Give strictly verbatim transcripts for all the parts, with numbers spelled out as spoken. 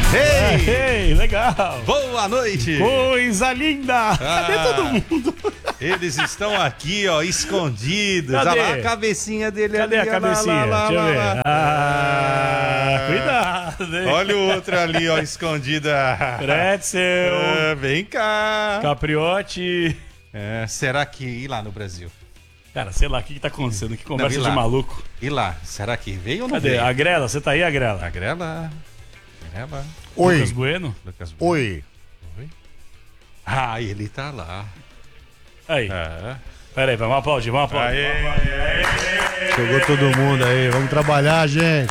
Ei, Ei, legal. boa noite. Coisa linda. Cadê Ah. todo mundo? Eles estão aqui, ó, escondidos. Cadê? Olha lá a cabecinha dele Cadê ali. a ó, lá, cabecinha? lá, lá, Deixa eu lá, ver. lá. Ah, cuidado, hein? Olha o outro ali, ó, escondida. Pretzel, Ah, vem cá. Capriotti. É, será que ir lá no Brasil? Cara, sei lá, o que, que tá acontecendo? Que conversa Não, e de lá? maluco. E lá, será que veio ou não Cadê? veio? A Grela, você tá aí, a Grela? A Grela. Grela. Oi. Lucas Bueno? Lucas. Oi. Ah, ele tá lá. Aí. É. Pera aí, vamos aplaudir, vamos aplaudir. Aê. Chegou todo mundo aí. Vamos trabalhar, gente.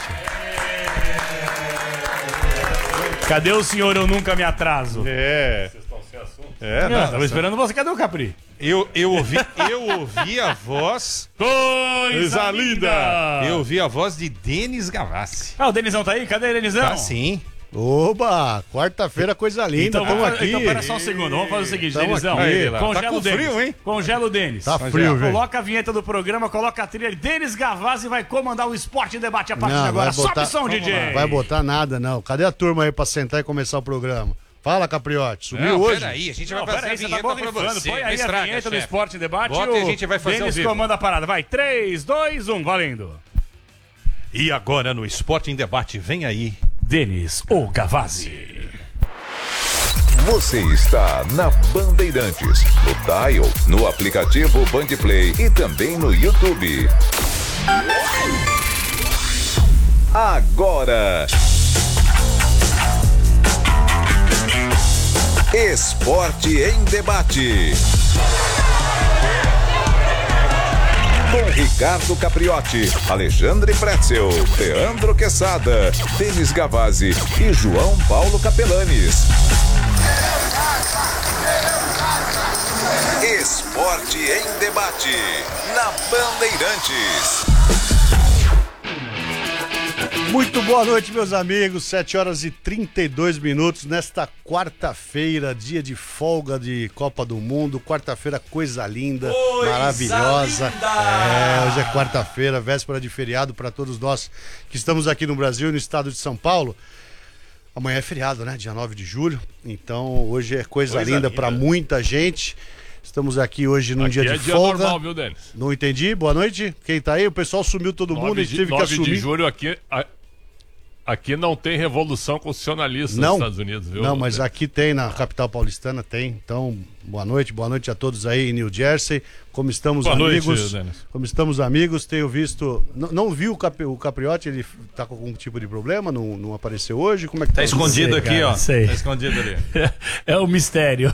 Cadê o senhor Eu Nunca Me Atraso? É. É, Não, não, tava esperando você. Cadê o Capri? Eu, eu, ouvi, eu ouvi a voz. Coisa linda! Eu ouvi a voz de Denis Gavassi. Ah, o Denizão tá aí? Cadê o Denizão? Tá sim. Oba, quarta-feira, coisa linda. Então, Estamos vamos fazer, aqui. então pera só um segundo, vamos fazer o seguinte, Tamo Denizão. aqui. Aí, lá. Congela Tá com o Denis. frio, hein? Congela o Denis. Tá frio, velho. Coloca a vinheta do programa, coloca a trilha. Denis Gavazzi vai comandar o Esporte em Debate a partir Não, de agora. vai botar- Sobe som, D J. Vai botar nada, não. Cadê a turma aí pra sentar e começar o programa? Fala, Capriotti. Subiu Não, hoje? peraí, a gente Não, vai fazer peraí, a você tá vinheta pra borrifando. você. Põe Não aí estraga, a vinheta do chefe. Esporte em Debate. Bota e a gente vai fazer Denis ao vivo. comanda a parada. Vai, três, dois, um, valendo. E agora no Esporte em Debate, vem aí. Denis, o Gavazzi. Você está na Bandeirantes, no Dial, no aplicativo Bandplay e também no YouTube. Agora, Esporte em Debate. Com Ricardo Capriotti, Alexandre Pretzel, Leandro Quesada, Denis Gavazzi e João Paulo Capelanes. Esporte em Debate, na Bandeirantes. Muito boa noite, meus amigos. sete horas e trinta e dois minutos nesta quarta-feira, dia de folga de Copa do Mundo. Quarta-feira, coisa linda, Coisa maravilhosa. linda! É, hoje é quarta-feira, véspera de feriado para todos nós que estamos aqui no Brasil e no estado de São Paulo. Amanhã é feriado, né? Dia nove de julho. Então, hoje é coisa, Coisa linda linda. para muita gente. Estamos aqui hoje num dia Aqui de é dia folga. normal, viu, Denis? Não entendi. Boa noite. Quem tá aí? O pessoal sumiu todo mundo, a nove gente de, teve que nove de assumir. julho aqui, a- aqui não tem revolução constitucionalista Não, nos Estados Unidos, viu? não, mas aqui tem, na capital paulistana tem. Então, boa noite, boa noite a todos aí em New Jersey. Como estamos Boa noite, amigos, Denis. como estamos amigos, tenho visto, não, não vi o, Cap, o Capriotti, ele tá com algum tipo de problema, não, não apareceu hoje, como é que tá? Tá escondido sei, aqui, cara, ó. sei. Tá escondido ali. É o mistério.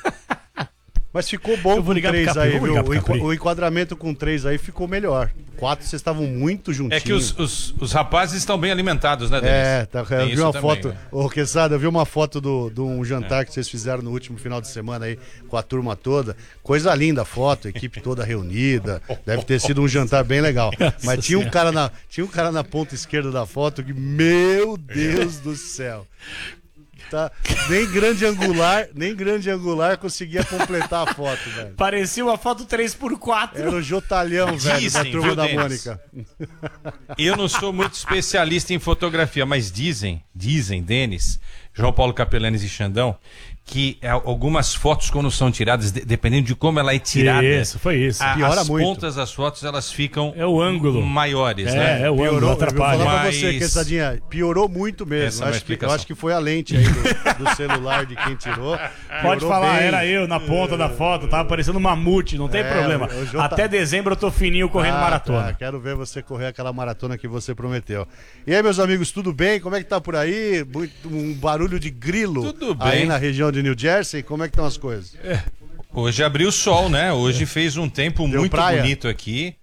Mas ficou bom Eu vou com ligar pro três Capri, aí, vou viu? ligar pro O, enqua- Capri. o enquadramento com três aí ficou melhor. Quatro, vocês estavam muito juntinhos. É que os, os, os rapazes estão bem alimentados, né, Denis? É, tá, Tem eu vi isso uma também, foto, né? ô Quesada, eu vi uma foto do, de um jantar que vocês fizeram no último final de semana aí com a turma toda. Coisa linda a foto, a equipe toda reunida. Deve ter sido um jantar bem legal. Mas tinha um cara na, tinha um cara na ponta esquerda da foto que, meu Deus do céu. Tá, nem grande angular, nem grande angular conseguia completar a foto, velho. Parecia uma foto três por quatro. Era o Jotalhão, velho, da Dizem, turma viu, da Denis? Mônica. Eu não sou muito especialista em fotografia, mas dizem, dizem, Denis, João Paulo Capelanes e Xandão, que é, algumas fotos, quando são tiradas, de- dependendo de como ela é tirada, Isso, foi isso. a- Piora as muito. pontas das fotos elas ficam É o ângulo. maiores, É, né? é o ângulo, Piorou, eu vou atrapalha. falar pra Mas- você, Quesadinha, piorou muito Essa mesmo. é uma Acho que, eu explicação. acho que foi a lente aí do, do celular de quem tirou. Pode Piorou falar, bem. era eu na ponta da foto, tava parecendo um mamute, não tem É, problema. o Jô tá- Até dezembro eu tô fininho correndo Ah, maratona. tá, quero ver você correr aquela maratona que você prometeu. E aí, meus amigos, tudo bem? Como é que tá por aí? Muito- um barulho de grilo Tudo aí bem. na região de New Jersey. Como é que estão as coisas? Hoje abriu o sol, né? Hoje fez um tempo Deu muito praia? bonito aqui.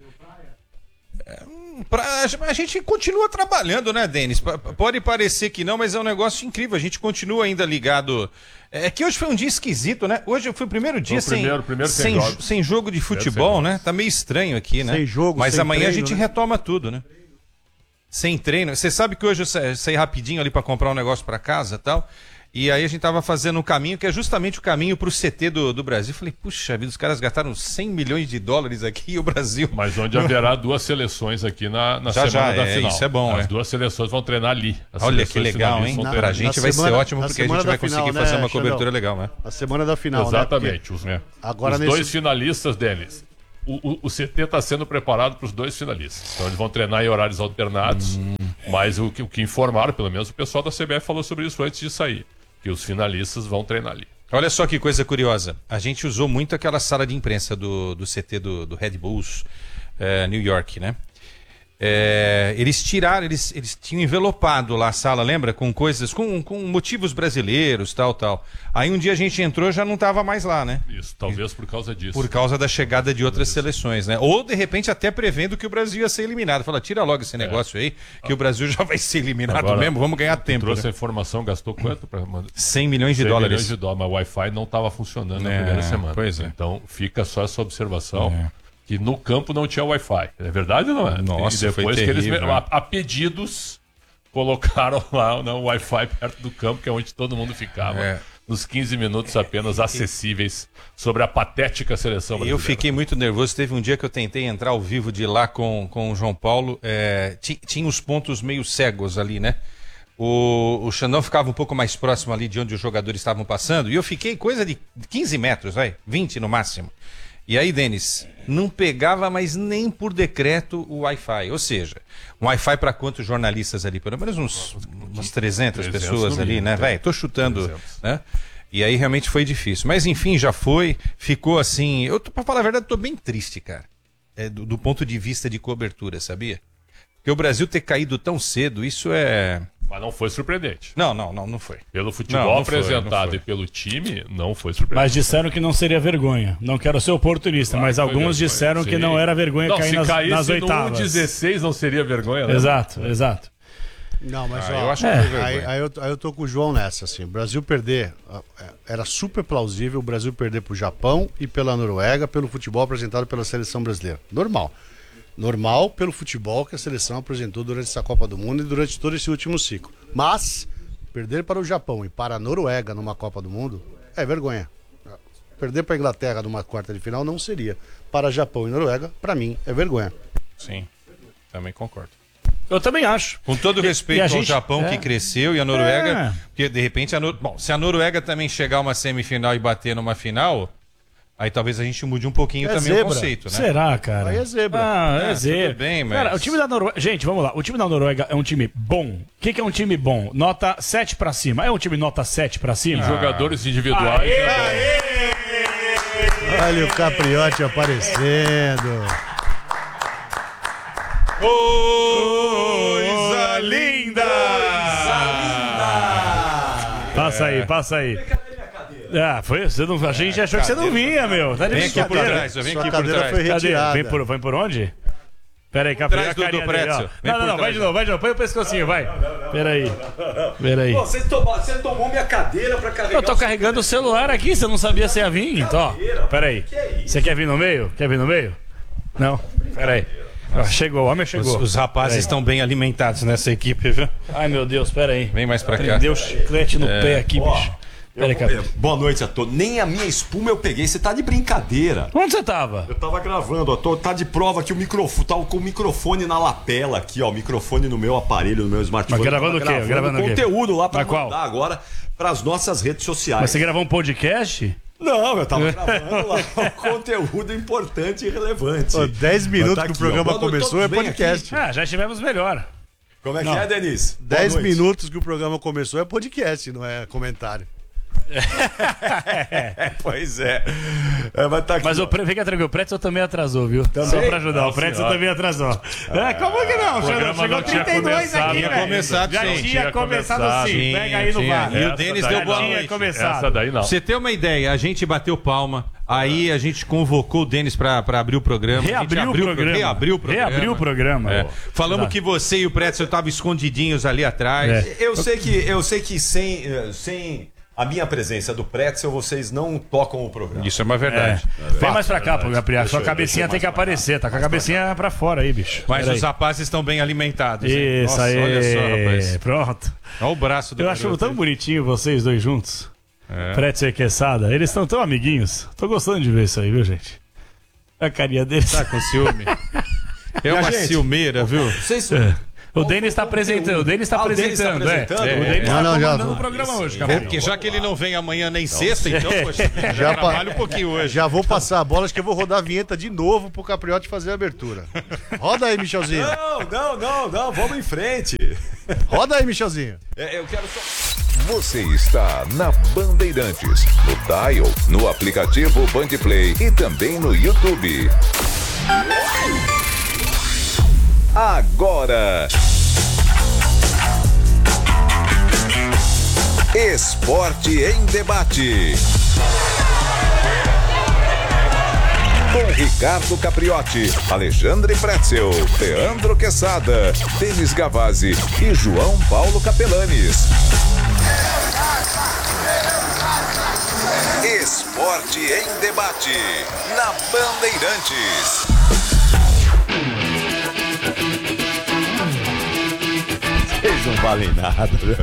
É, hum, pra- a gente continua trabalhando, né, Denis? P- Pode parecer que não, mas é um negócio incrível. A gente continua ainda ligado. É que hoje foi um dia esquisito, né? Hoje foi o primeiro dia o sem, primeiro- primeiro sem sem, jogos. sem jogo de futebol, sem né? Tá meio estranho aqui, né? Sem jogo, Mas sem amanhã a treino, gente né? retoma tudo, né? Sem treino. Você sabe que hoje eu sa- saí rapidinho ali pra comprar um negócio pra casa e tal. E aí a gente tava fazendo um caminho que é justamente o caminho pro C T do, do Brasil. Falei, puxa vida, os caras gastaram cem milhões de dólares aqui e o Brasil... Mas onde haverá duas seleções aqui na, na Já, semana já, da é, final. isso é bom, As é. duas seleções vão treinar ali. As Olha que seleções legal, hein? finalistas vão Na- Pra treinar. gente na vai semana- ser ótimo, na porque a semana gente vai da final, conseguir né, fazer uma Xandão? cobertura legal, né? A semana da final, Exatamente. né? Os, Porque agora os nesse... dois finalistas, Denis. O, o, o C T está sendo preparado para os dois finalistas. Então eles vão treinar em horários alternados. Hum. Mas o que, o que informaram, pelo menos o pessoal da C B F falou sobre isso antes de sair. Que os finalistas vão treinar ali. Olha só que coisa curiosa. A gente usou muito aquela sala de imprensa do, do C T do, do Red Bulls, é, New York, né? É, eles tiraram, eles, eles tinham envelopado lá a sala, lembra? Com coisas, com, com motivos brasileiros, tal, tal. Aí um dia a gente entrou e já não estava mais lá, né? Isso, talvez por causa disso. Por causa da chegada de outras seleções, né? Ou, de repente, até prevendo que o Brasil ia ser eliminado. Fala, tira logo esse negócio aí, que o Brasil já vai ser eliminado Agora, mesmo, vamos ganhar tempo. Trouxe Né? a informação, gastou quanto? Pra mandar? cem milhões de cem dólares. milhões de dólares, mas o Wi-Fi não estava funcionando na É, primeira semana. pois é. Então fica só essa observação. É. Que no campo não tinha Wi-Fi. É verdade ou não é? Nossa, e depois foi que eles, terrível, a, né? a pedidos, colocaram lá né, o Wi-Fi perto do campo, que é onde todo mundo ficava. É. Nos quinze minutos apenas acessíveis sobre a patética seleção brasileira. Eu fiquei muito nervoso. Teve um dia que eu tentei entrar ao vivo de lá com, com o João Paulo. É, ti- tinha os pontos meio cegos ali, né? O, o Xandão ficava um pouco mais próximo ali de onde os jogadores estavam passando. E eu fiquei coisa de quinze metros, vai, vinte no máximo. E aí, Denis, não pegava mais nem por decreto o Wi-Fi. Ou seja, um Wi-Fi para quantos jornalistas ali? Pelo menos uns, umas trezentas trezentos pessoas no ali, mínimo, né? é. Vai, tô chutando, trezentos. né? E aí realmente foi difícil. Mas enfim, já foi. Ficou assim... Eu, tô- pra falar a verdade, tô bem triste, cara. É, do, do ponto de vista de cobertura, sabia? Porque o Brasil ter caído tão cedo, isso é... Mas não foi surpreendente. Não, não, não, não foi. Pelo futebol Não, não foi, apresentado não foi. e pelo time, não foi surpreendente. Mas disseram que não seria vergonha. Não quero ser oportunista, Claro mas que foi alguns vergonha, disseram que sim. não era vergonha Não, cair se nas, caísse nas no oitavas. um dezesseis não seria vergonha, né? Exato, exato. Não, mas Ah, ó, eu acho que é, foi vergonha. aí, aí, eu, aí eu tô com o João nessa, assim. O Brasil perder, ó, é, era super plausível o Brasil perder pro Japão e pela Noruega pelo futebol apresentado pela seleção brasileira. Normal. Normal pelo futebol que a seleção apresentou durante essa Copa do Mundo e durante todo esse último ciclo. Mas, perder para o Japão e para a Noruega numa Copa do Mundo é vergonha. Perder para a Inglaterra numa quarta de final não seria. Para Japão e Noruega, para mim, é vergonha. Sim, também concordo. Eu também acho. Com todo E- respeito e a ao gente- Japão é. que cresceu e a Noruega, É. porque de repente a Nor... Bom, se a Noruega também chegar a uma semifinal e bater numa final, aí talvez a gente mude um pouquinho É também o zebra. conceito, né? Será, cara? Aí é zebra. Ah, é Ah, zebra. tudo bem, mas- Cara, o time da Noruega... Gente, vamos lá. O time da Noruega é um time bom. O que, que é um time bom? Nota sete pra cima. É um time nota sete pra cima? Jogadores individuais. né? Olha o Capriotti aparecendo. Coisa linda! Passa aí, passa aí. Ah, foi? Você não, a gente achou que você não vinha, meu. Tá de Vem aqui por brincadeira. trás, eu venho Sua aqui por cadeira trás. foi Cadê? retirada. Vem por, vem por onde? Pera aí, Capri. Trás a do- do carinha dele, pretzel. ó. Vem Não, por não, não, vai trás, de novo, vai de novo. Põe o pescocinho, vai. Pera aí. Pera aí. Pô, você, tomou, você tomou minha cadeira pra carregar. Eu tô carregando o celular aqui, você não sabia se ia vir, então, ó. Pera aí. Você quer vir no meio? Quer vir no meio? Não? Pera aí. Ó, chegou, o homem Os, chegou. os rapazes estão bem alimentados nessa equipe, viu? Ai, meu Deus, pera aí. Vem mais pra cá. Prendeu o chiclete no pé aqui, bicho. Pera aí, Capri. Boa noite a todos. Nem a minha espuma eu peguei. Você tá de brincadeira. Onde você tava? Eu tava gravando, ó. Tô, tá de prova aqui o microfone. Tá com o microfone na lapela aqui, ó. O microfone no meu aparelho, no meu smartphone. Mas gravando Tava o quê? Gravando o quê? conteúdo lá pra Mas qual? mandar agora pras nossas redes sociais. Mas você gravou um podcast? Não, eu tava gravando lá um conteúdo importante e relevante. Pô, dez minutos Mas tá que o aqui, programa ó. Boa noite, começou é todos bem podcast. Ah, já estivemos melhor. aqui? Como é que Não. é, Denise? Boa dez noite. minutos que o programa começou é podcast, não é comentário. É, pois é. é mas tá aqui, Mas ó. o Pre... fica tranquilo, o Pretzel também atrasou, viu? Só pra ajudar, o Pretzel também atrasou. É, como que não? Chegou, programa chegou não tinha trinta e dois começado aqui, ainda. velho. Começado, Já sim. tinha Tinha começado começado. sim. Tinha, Pega aí no tinha. bar. E o Essa Denis daí deu boa não. Tinha noite. começado. Essa daí não. Pra você ter uma ideia, a gente bateu palma, aí a gente convocou o Denis pra, pra abrir o programa. a gente Reabriu o abriu programa. Reabriu o programa. Reabriu o programa. É. Falamos Exato. que você e o Pretzel estavam escondidinhos ali atrás. É. Eu sei que, eu sei que sem, eh, sem a minha presença do Pretzel, vocês não tocam o programa. Isso é uma verdade. É. Vem mais pra cá, pô, Gabriel. Sua eu- cabecinha tem que aparecer, tá com a cabecinha pra fora aí, bicho. Mas Pera os aí. rapazes estão bem alimentados. hein? Isso Nossa, aí. olha só, rapaz. Pronto. Olha o braço do Eu acho garoto tão aí. bonitinho vocês dois juntos. É. Pretzel e Quesada. Eles estão tão amiguinhos. Tô gostando de ver isso aí, viu, gente? A carinha deles. Tá com ciúme. É uma gente? ciumeira, viu? Vocês... É. O Denis está apresentando, o Denis está Ah, o Denis tá apresentando, é. apresentando? É, O É. Denis Não, está não, já comandando tô. o programa hoje, É, cara. porque já que ele não vem amanhã nem sexta, então, poxa, já, Já trabalha pa- um pouquinho hoje. Já vou passar a bola, acho que eu vou rodar a vinheta de novo pro Capriotti fazer a abertura. Roda aí, Michelzinho. Não, não, não, não, vamos em frente. Roda aí, Michelzinho. É, eu quero só... Você está na Bandeirantes, no Dial, no aplicativo Bandplay e também no YouTube. Agora, Esporte em Debate. Com Ricardo Capriotti, Alexandre Pretzel, Leandro Quesada, Denis Gavazzi e João Paulo Capelanes. Esporte em Debate, na Bandeirantes. Vocês não valem nada, viu?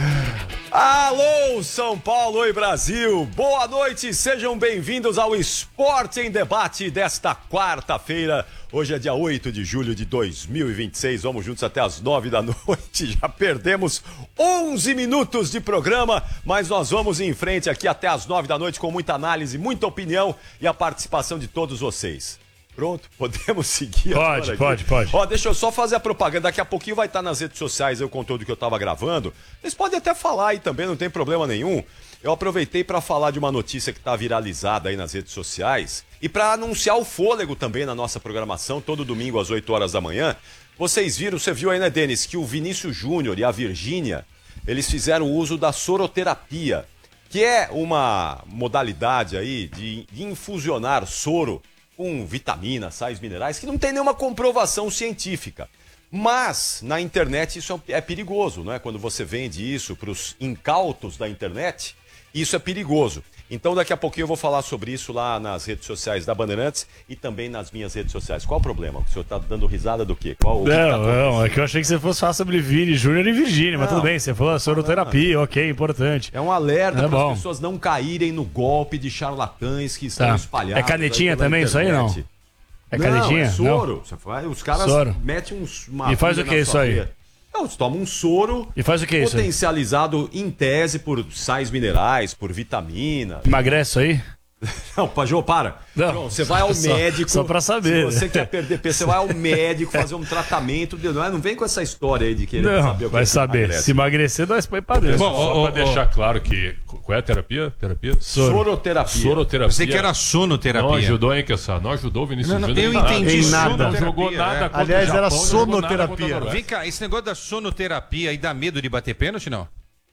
Alô, São Paulo e Brasil! Boa noite, sejam bem-vindos ao Esporte em Debate desta quarta-feira. Hoje é dia oito de julho de dois mil e vinte e seis, vamos juntos até as nove da noite. Já perdemos onze minutos de programa, mas nós vamos em frente aqui até as nove da noite com muita análise, muita opinião e a participação de todos vocês. Pronto, podemos seguir Pode, agora aqui? pode, pode. Ó, deixa eu só fazer a propaganda. Daqui a pouquinho vai estar nas redes sociais aí o conteúdo que eu tava gravando. Vocês podem até falar aí também, não tem problema nenhum. Eu aproveitei para falar de uma notícia que tá viralizada aí nas redes sociais e para anunciar o Fôlego também na nossa programação, todo domingo às oito horas da manhã. Vocês viram, você viu aí, né, Denis, que o Vinícius Júnior e a Virgínia, eles fizeram uso da soroterapia, que é uma modalidade aí de, de infusionar soro com vitaminas, sais minerais, que não tem nenhuma comprovação científica. Mas, na internet, isso é perigoso, não é? Quando você vende isso para os incautos da internet, isso é perigoso. Então, daqui a pouquinho eu vou falar sobre isso lá nas redes sociais da Bandeirantes e também nas minhas redes sociais. Qual o problema? O senhor está dando risada do quê? Qual o que tá Não, não, é que eu achei que você fosse falar sobre Vini Júnior e Virgínia, mas Não. tudo bem, você falou soroterapia, ok, importante. É um alerta É para bom. as pessoas não caírem no golpe de charlatães que estão Tá. espalhados. É canetinha aí pela também isso aí, não? internet. É Não, canetinha? é soro. Você faz, os caras Soro. metem uns, uma E faz agulha o que na isso sua aí? veia. Não, você toma um soro E faz o que isso aí? potencializado em tese por sais minerais, por vitamina. Emagrece isso aí? Não, Pajô, para. Não, Não, você vai ao só- médico. só pra saber. Se você quer perder peso, você vai ao médico fazer um tratamento. de- Não, é? Não vem com essa história aí de querer Não, saber o que vai que saber. emagrece. Se emagrecer, nós põe pra dentro. Bom, Só Ô, pra ô, deixar claro que. Qual é a terapia? Terapia? Soro. Soroterapia. Soroterapia. Pensei que era sonoterapia. Não ajudou, hein, Kessá? Não ajudou o Vinícius Não, não, Júnior eu em nada. entendi Em nada. Não sonoterapia, jogou nada é. contra Aliás, o era Japão, não jogou nada sonoterapia. contra a Noruega. Vem cá, esse negócio da sonoterapia aí dá medo de bater pênalti, não?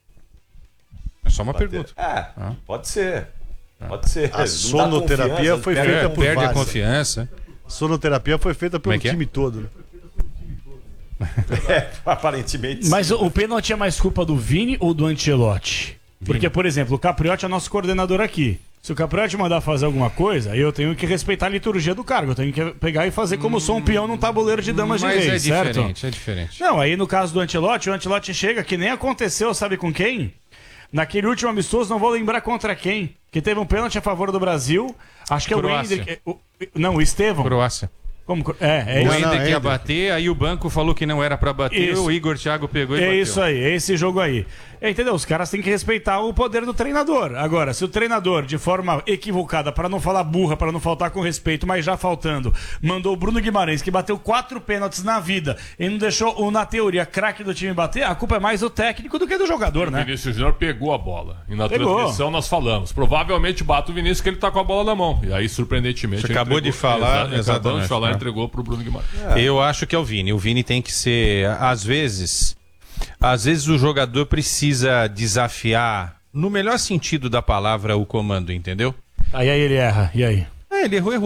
É só uma pergunta. É, pode ser. Pode ser. A Não dá sonoterapia confiança, foi pega- feita É, por perde a vários. confiança. Sonoterapia foi feita pelo é que é? time todo, né? É, aparentemente. Mas o, o pênalti é mais culpa do Vini ou do Ancelotti? Porque, por exemplo, o Capriotti é nosso coordenador aqui. Se o Capriotti mandar fazer alguma coisa, eu tenho que respeitar a liturgia do cargo. Eu tenho que pegar e fazer como sou um peão num tabuleiro de damas Mas de é reis, certo? diferente, é diferente. Não, aí no caso do Ancelotti, o Ancelotti chega, que nem aconteceu, sabe com quem? Naquele último amistoso, não vou lembrar contra quem, que teve um pênalti a favor do Brasil. Acho que é o Croácia. Hendrick. é, o- Não, o Estevão. Croácia. Como, é, é O isso. não, Hendrick ia Hendrick. bater, aí o banco falou que não era pra bater, Isso. o Igor Thiago pegou e É bateu. isso aí, é esse jogo aí. É, entendeu? Os caras têm que respeitar o poder do treinador. Agora, se o treinador, de forma equivocada, para não falar burra, para não faltar com respeito, mas já faltando, mandou o Bruno Guimarães, que bateu quatro pênaltis na vida, e não deixou o, na teoria, craque do time bater, a culpa é mais do técnico do que do jogador, O né? Vinícius Júnior pegou a bola. E na Pegou. transmissão nós falamos. Provavelmente bate o Vinícius que ele tá com a bola na mão. E aí, surpreendentemente. Você ele acabou de falar, Exa- Acabamos exatamente, de falar e né? entregou pro Bruno Guimarães. Eu acho que é o Vini. O Vini tem que ser, às vezes, às vezes o jogador precisa desafiar, no melhor sentido da palavra, o comando, entendeu? Aí, aí ele erra, e aí? É, ele errou, errou.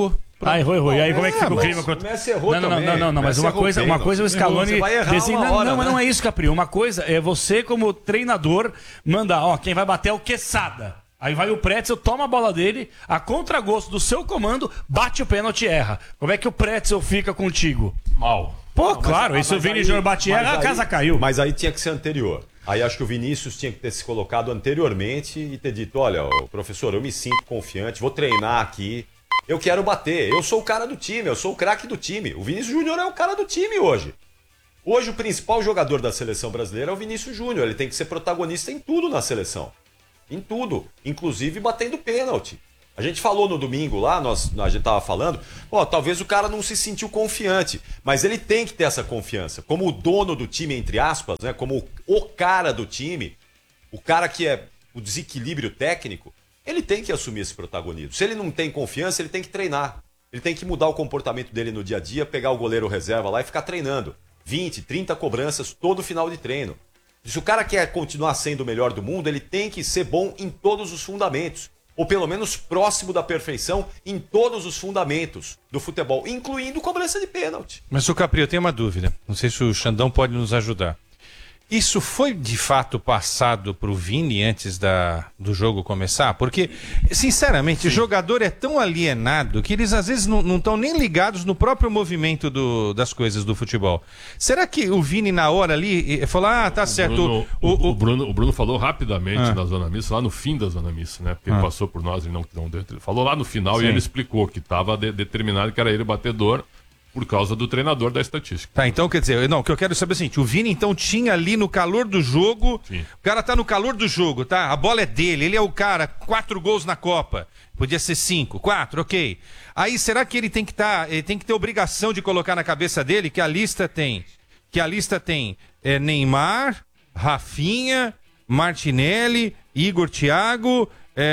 Ah, errou, errou. E aí como é que fica o mas clima? o Messi errou Não, não, não, também. não, não, não, mas Messi uma errou coisa, bem, uma não. coisa o Scaloni Você vai errar designa... uma hora, Não, mas não né? é isso, Capri. Uma coisa é você como treinador mandar, ó, quem vai bater é o Quesada. Aí vai o Pretzel, toma a bola dele, a contragosto do seu comando, bate o pênalti e erra. Como é que o Pretzel fica contigo? Mal. Pô, claro, e se o Mas Vini aí- Júnior bate e mas erra, a aí- casa caiu. Mas aí tinha que ser anterior. Aí acho que o Vinícius tinha que ter se colocado anteriormente e ter dito, olha, ô, professor, eu me sinto confiante, vou treinar aqui, eu quero bater, eu sou o cara do time, eu sou o craque do time. O Vinícius Júnior é o cara do time hoje. Hoje o principal jogador da seleção brasileira é o Vinícius Júnior, ele tem que ser protagonista em tudo na seleção. Em tudo, inclusive batendo pênalti. A gente falou no domingo lá, nós, a gente tava falando, ó, talvez o cara não se sentiu confiante, mas ele tem que ter essa confiança. Como o dono do time, entre aspas, né? Como o, o cara do time, o cara que é o desequilíbrio técnico, ele tem que assumir esse protagonismo. Se ele não tem confiança, ele tem que treinar. Ele tem que mudar o comportamento dele no dia a dia, pegar o goleiro reserva lá e ficar treinando. vinte, trinta cobranças todo final de treino. Se o cara quer continuar sendo o melhor do mundo, ele tem que ser bom em todos os fundamentos. Ou pelo menos próximo da perfeição em todos os fundamentos do futebol, incluindo cobrança de pênalti. Mas, o Capri, eu tenho uma dúvida. Não sei se o Xandão pode nos ajudar. Isso foi, de fato, passado pro Vini antes da, do jogo começar? Porque, sinceramente, o jogador é tão alienado que eles, às vezes, não estão nem ligados no próprio movimento do, das coisas do futebol. Será que o Vini, na hora ali, falou, ah, tá certo... Bruno, o, o, o, o Bruno, o Bruno falou rapidamente Ah. na Zona Mista, lá no fim da Zona Mista, né? Porque Ah. ele passou por nós e não, não deu. Ele falou lá no final Sim. e ele explicou que estava de, determinado que era ele o batedor por causa do treinador da estatística. Tá, então quer dizer, não, o que eu quero saber é o seguinte, o Vini então tinha ali no calor do jogo, Sim. o cara tá no calor do jogo, tá? A bola é dele, ele é o cara, quatro gols na Copa, podia ser cinco, quatro, ok. Aí será que ele tem que tá, ele tem que ter obrigação de colocar na cabeça dele que a lista tem, que a lista tem é, Neymar, Rafinha, Martinelli, Igor Thiago,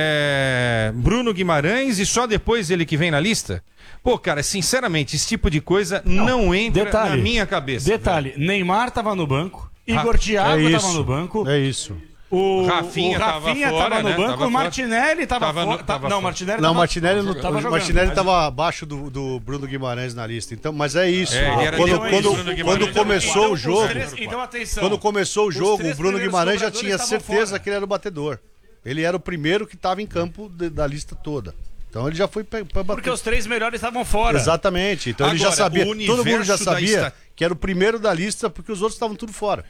é, Bruno Guimarães e só depois ele que vem na lista? Pô, cara, sinceramente, esse tipo de coisa não, não entra Detalhe, na minha cabeça. Detalhe, Neymar tava no banco, Igor Ra- Thiago é tava isso, no banco, É isso. o Rafinha o tava Rafinha fora, tava no né? banco, Tava o Martinelli tava, Tava no- fora. tava Não, fora. Martinelli Não, o tava, Martinelli não- tava o jogando. Martinelli estava abaixo do, do Bruno Guimarães na lista. Então, mas é isso. É, ele era quando, depois quando, do Bruno Guimarães. quando começou Então, o os jogo, três- então, atenção. quando começou o Os jogo, três o Bruno primeiros Guimarães já cobradores tinha estavam certeza fora. que ele era o batedor. Ele era o primeiro que estava em campo de- da lista toda. Então ele já foi para bater. Porque os três melhores estavam fora. Exatamente. Então ele já Agora, sabia. o Todo mundo já universo da sabia esta- que era o primeiro da lista porque os outros estavam tudo fora.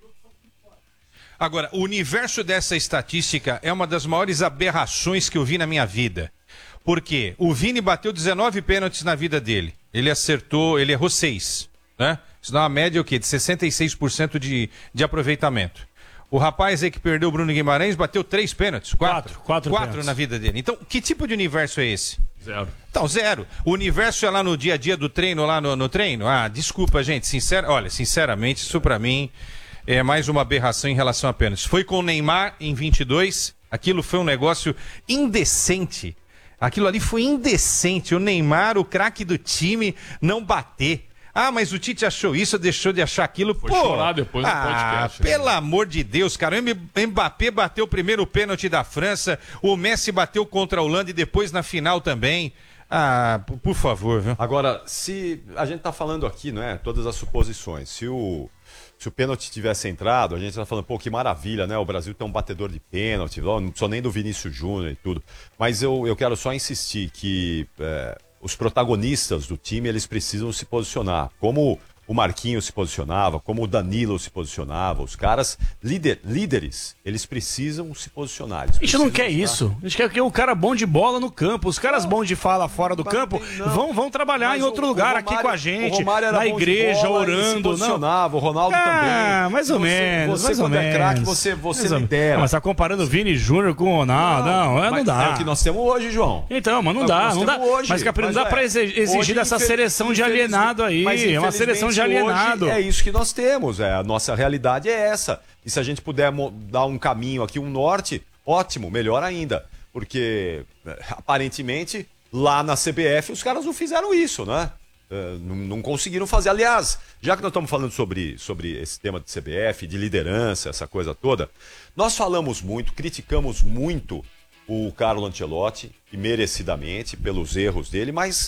Agora, o universo dessa estatística é uma das maiores aberrações que eu vi na minha vida. Por quê? O Vini bateu dezenove pênaltis na vida dele. Ele acertou, ele errou seis, né? Isso dá uma média o quê? De sessenta e seis por cento de, de aproveitamento. O rapaz aí que perdeu o Bruno Guimarães bateu três pênaltis. Quatro. Quatro, quatro Quatro pênaltis. na vida dele. Então, que tipo de universo é esse? Zero. Então, zero. O universo é lá no dia a dia do treino, lá no, no treino? Ah, desculpa, gente. Sincera... Olha, sinceramente, isso pra mim é mais uma aberração em relação a pênaltis. Foi com o Neymar em vinte e dois. Aquilo foi um negócio indecente. Aquilo ali foi indecente. O Neymar, o craque do time, não bater. Ah, mas o Tite achou isso, deixou de achar aquilo. Foi Pô, chorar depois no ah, podcast, né? pelo amor de Deus, cara. O Mbappé bateu o primeiro pênalti da França, o Messi bateu contra a Holanda e depois na final também. Ah, p- por favor, viu? Agora, se a gente tá falando aqui, não é? Todas as suposições. Se o, se o pênalti tivesse entrado, a gente tá falando, pô, que maravilha, né? O Brasil tem um batedor de pênalti, ó, não sou nem do Vinícius Júnior e tudo. Mas eu, eu quero só insistir que é, os protagonistas do time, eles precisam se posicionar. Como o Marquinhos se posicionava, como o Danilo se posicionava, os caras líder, líderes, eles precisam se posicionar. Eles A gente não precisam quer estar- isso. A gente quer que o cara bom de bola no campo. Os caras bons de fala fora do Mas campo não, vão, vão trabalhar Mas em outro o- lugar o aqui Romário- com a o gente, Romário era na bom de igreja, bola, ele se orando. Não. posicionava, o Ronaldo Ah, também. mais ou Você- menos. Você, mais ou quando é menos. craque, você, você Mais ou- lidera. Não, mas tá comparando o Vini Júnior com o Ronaldo. Não, é, não Mas dá. É o que nós temos hoje, João. Então, mas não É o dá, que nós não dá. temos hoje. Mas, Capri, não Mas, dá é, pra exi- exigir hoje, dessa infel- seleção de infelizmente- alienado aí. mas, É uma seleção de infelizmente, alienado. hoje É isso que nós temos. É, a nossa realidade é essa. E se a gente puder mo- dar um caminho aqui, um norte, ótimo, melhor ainda. Porque, é, aparentemente, lá na C B F os caras não fizeram isso, né? É, não, não conseguiram fazer. Aliás, já que nós estamos falando sobre, sobre esse tema de C B F, de liderança, essa coisa toda, nós falamos muito, criticamos muito o Carlo Ancelotti, e merecidamente, pelos erros dele, mas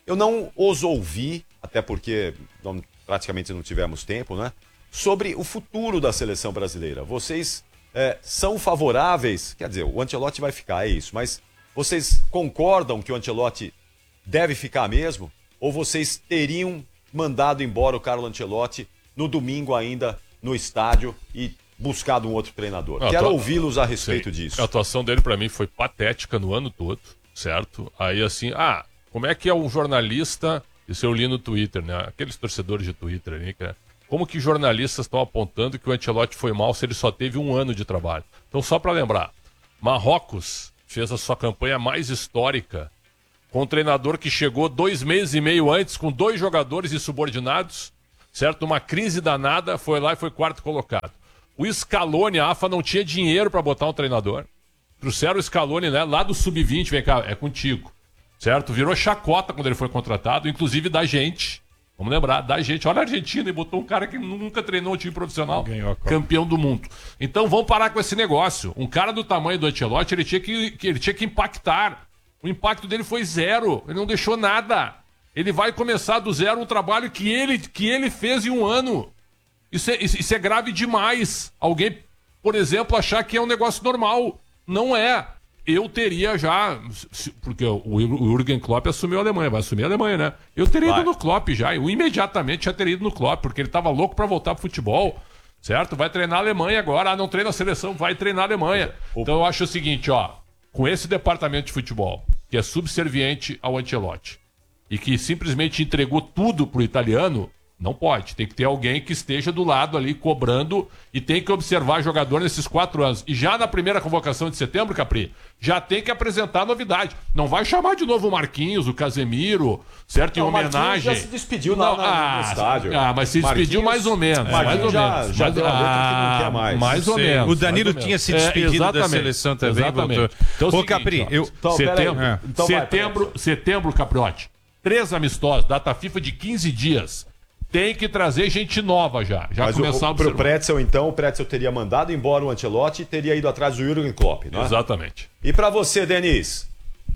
eu não os ouvi, até porque não, praticamente não tivemos tempo, né? Sobre o futuro da seleção brasileira. Vocês é, são favoráveis, quer dizer, o Ancelotti vai ficar, é isso, mas vocês concordam que o Ancelotti deve ficar mesmo? Ou vocês teriam mandado embora o Carlo Ancelotti no domingo ainda no estádio e buscado um outro treinador? Não, Quero tô... ouvi-los a respeito Sim. disso. A atuação dele para mim foi patética no ano todo, certo? Aí assim, ah, como é que é um jornalista, isso eu li no Twitter, né? Aqueles torcedores de Twitter ali, que é, como que jornalistas estão apontando que o Ancelotti foi mal se ele só teve um ano de trabalho? Então, só para lembrar, Marrocos fez a sua campanha mais histórica com um treinador que chegou dois meses e meio antes com dois jogadores insubordinados, certo? Uma crise danada, foi lá e foi quarto colocado. O Scaloni, a AFA não tinha dinheiro para botar um treinador. Trouxeram o Scaloni, né, lá do sub vinte, vem cá, é contigo, certo? Virou chacota quando ele foi contratado, inclusive da gente. Vamos lembrar, da gente. Olha a Argentina e botou um cara que nunca treinou um time profissional, campeão do mundo. Então vamos parar com esse negócio. Um cara do tamanho do Ancelotti, ele tinha que, ele tinha que impactar. O impacto dele foi zero. Ele não deixou nada. Ele vai começar do zero um trabalho que ele, que ele fez em um ano. Isso é, isso é grave demais. Alguém, por exemplo, achar que é um negócio normal. Não é. Eu teria já... Porque o Jürgen Klopp assumiu a Alemanha. Vai assumir a Alemanha, né? Eu teria vai. ido no Klopp já. Eu imediatamente já teria ido no Klopp, porque ele estava louco para voltar pro futebol. Certo? Vai treinar a Alemanha agora. Ah, não treina a seleção, vai treinar a Alemanha. Então eu acho o seguinte, ó. Com esse departamento de futebol, que é subserviente ao Ancelotti, e que simplesmente entregou tudo pro italiano, não pode. Tem que ter alguém que esteja do lado ali, cobrando, e tem que observar jogador nesses quatro anos. E já na primeira convocação de setembro, Capri, já tem que apresentar novidade. Não vai chamar de novo o Marquinhos, o Casemiro, certo? Em não, homenagem. O Marquinhos já se despediu não, na, na, no estádio. Ah, mas se despediu mais ou menos. É, mais ou já, menos. Já mais, deu a letra ah, que não quer mais. Mais ou menos. O Danilo tinha se despedido é, da seleção também. Exatamente. Então, Ô, Capri, eu... Então, setembro, é. então setembro, vai, setembro, Capriotti. Três amistosos, data FIFA de quinze dias. Tem que trazer gente nova já. Já Mas começar o, o, pro Pretzel, então, o Pretzel teria mandado embora o Ancelotti e teria ido atrás do Jürgen Klopp, não é? Exatamente. E pra você, Denis?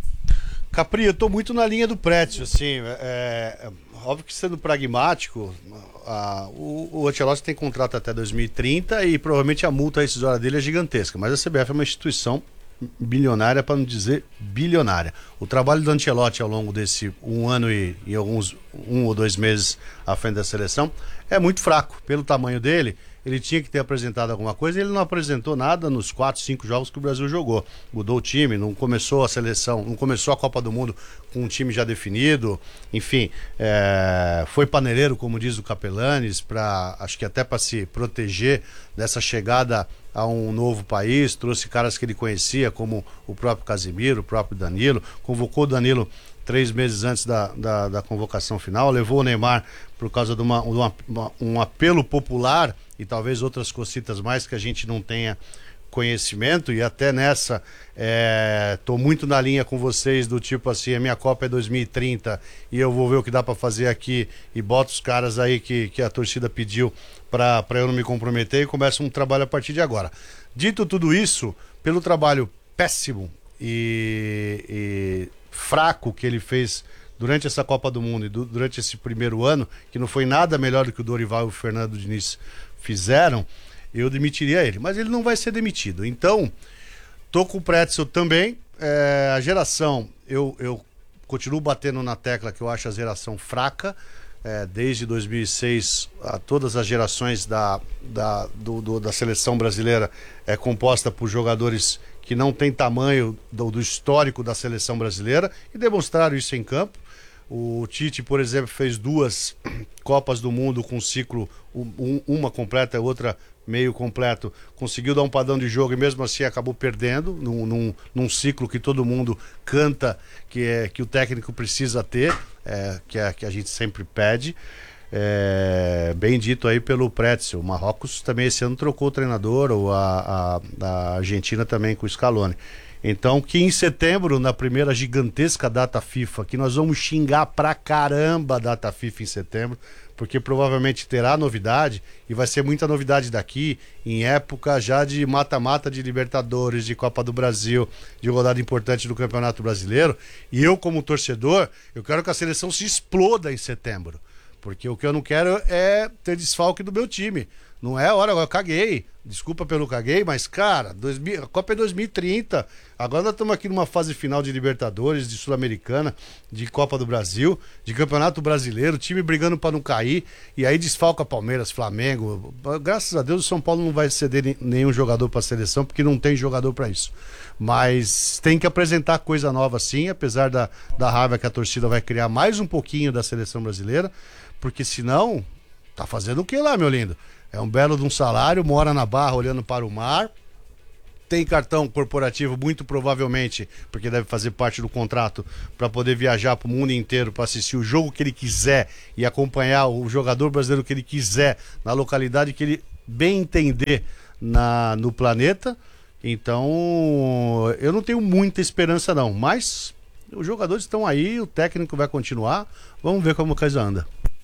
Capri, eu tô muito na linha do Pretzel, assim, é, é, óbvio que sendo pragmático, a, o, o Ancelotti tem contrato até dois mil e trinta e provavelmente a multa rescisória dele é gigantesca, mas a C B F é uma instituição bilionária, para não dizer bilionária. O trabalho do Ancelotti ao longo desse um ano e, e alguns um ou dois meses à frente da seleção é muito fraco. Pelo tamanho dele, ele tinha que ter apresentado alguma coisa e ele não apresentou nada nos quatro, cinco jogos que o Brasil jogou. Mudou o time, não começou a seleção, não começou a Copa do Mundo com um time já definido. Enfim, é, foi paneleiro, como diz o Capelanes, pra, acho que até para se proteger dessa chegada a um novo país, trouxe caras que ele conhecia, como o próprio Casemiro, o próprio Danilo, convocou o Danilo três meses antes da, da, da convocação final, levou o Neymar por causa de uma, uma, uma, um apelo popular e talvez outras cositas mais que a gente não tenha conhecimento, e até nessa estou é, muito na linha com vocês do tipo assim, a minha Copa é dois mil e trinta e eu vou ver o que dá para fazer aqui e boto os caras aí que, que a torcida pediu para eu não me comprometer e começa um trabalho a partir de agora. Dito tudo isso, pelo trabalho péssimo e, e fraco que ele fez durante essa Copa do Mundo e do, durante esse primeiro ano, que não foi nada melhor do que o Dorival e o Fernando Diniz fizeram, eu demitiria ele, mas ele não vai ser demitido. Então, tô com o Pretzel também. É, a geração, eu, eu continuo batendo na tecla que eu acho a geração fraca. É, desde dois mil e seis, a todas as gerações da, da, do, do, da seleção brasileira é composta por jogadores que não têm tamanho do, do histórico da seleção brasileira e demonstraram isso em campo. O Tite, por exemplo, fez duas Copas do Mundo com ciclo, um, uma completa e outra meio completo, conseguiu dar um padrão de jogo e mesmo assim acabou perdendo num, num, num ciclo que todo mundo canta que, é, que o técnico precisa ter, é, que, é, que a gente sempre pede. É, bem dito aí pelo Pretzel. O Marrocos também esse ano trocou o treinador, ou a, a, a Argentina também com o Scaloni. Então que em setembro, na primeira gigantesca data FIFA, que nós vamos xingar pra caramba a data FIFA em setembro, porque provavelmente terá novidade, e vai ser muita novidade daqui, em época já de mata-mata de Libertadores, de Copa do Brasil, de rodada importante do Campeonato Brasileiro. E eu, como torcedor, eu quero que a seleção se exploda em setembro, porque o que eu não quero é ter desfalque do meu time. Não é hora, eu caguei. Desculpa pelo caguei, mas, cara, dois mil, a Copa é dois mil e trinta. Agora nós estamos aqui numa fase final de Libertadores, de Sul-Americana, de Copa do Brasil, de Campeonato Brasileiro, time brigando para não cair, e aí desfalca Palmeiras, Flamengo. Graças a Deus o São Paulo não vai ceder nenhum jogador para a seleção, porque não tem jogador para isso. Mas tem que apresentar coisa nova sim, apesar da, da raiva que a torcida vai criar mais um pouquinho da seleção brasileira, porque senão, tá fazendo o que lá, meu lindo? É um belo de um salário, mora na Barra olhando para o mar, tem cartão corporativo muito provavelmente, porque deve fazer parte do contrato, para poder viajar para o mundo inteiro para assistir o jogo que ele quiser e acompanhar o jogador brasileiro que ele quiser na localidade que ele bem entender na, no planeta. Então eu não tenho muita esperança não, mas os jogadores estão aí, o técnico vai continuar, vamos ver como a coisa anda.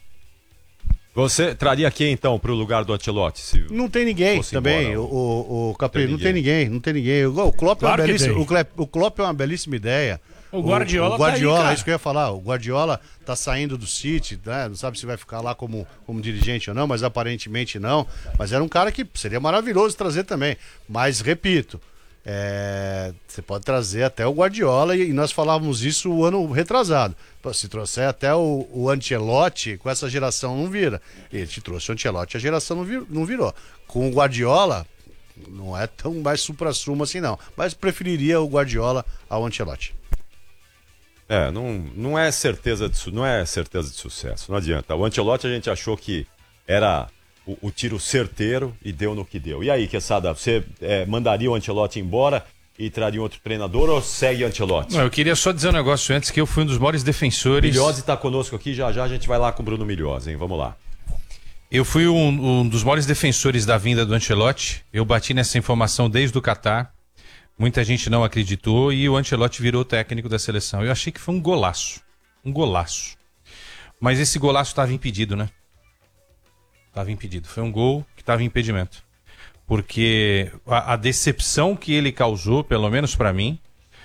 Você traria quem, então, para o lugar do Ancelotti? Se não tem ninguém também, embora, o, o, o Capri, não tem ninguém, não tem ninguém. O Klopp, claro é, uma belíssima, o Klopp, o Klopp é uma belíssima ideia. O Guardiola, o, o Guardiola tá aí, é isso que eu ia falar. O Guardiola tá saindo do City, né? Não sabe se vai ficar lá como, como dirigente ou não, mas aparentemente não. Mas era um cara que seria maravilhoso trazer também. Mas, repito, é, você pode trazer até o Guardiola, e, e nós falávamos isso o ano retrasado. Se trouxer até o, o Ancelotti, com essa geração não vira. Ele te trouxe o Ancelotti, a geração não, vir, não virou. Com o Guardiola, não é tão mais supra-sumo assim não. Mas preferiria o Guardiola ao Ancelotti. É, não, não, é certeza de, não é certeza de sucesso, não adianta. O Ancelotti a gente achou que era o, o tiro certeiro e deu no que deu. E aí, Quesada, você é, mandaria o Ancelotti embora e traria outro treinador ou segue Ancelotti? Não, eu queria só dizer um negócio antes, que eu fui um dos maiores defensores... Milhose está conosco aqui, já já a gente vai lá com o Bruno Milhose, hein? Vamos lá. Eu fui um, um dos maiores defensores da vinda do Ancelotti. Eu bati nessa informação desde o Catar. Muita gente não acreditou e o Ancelotti virou técnico da seleção. Eu achei que foi um golaço. Um golaço. Mas esse golaço estava impedido, né? Estava impedido. Foi um gol que estava em impedimento. Porque a, a decepção que ele causou, pelo menos para mim,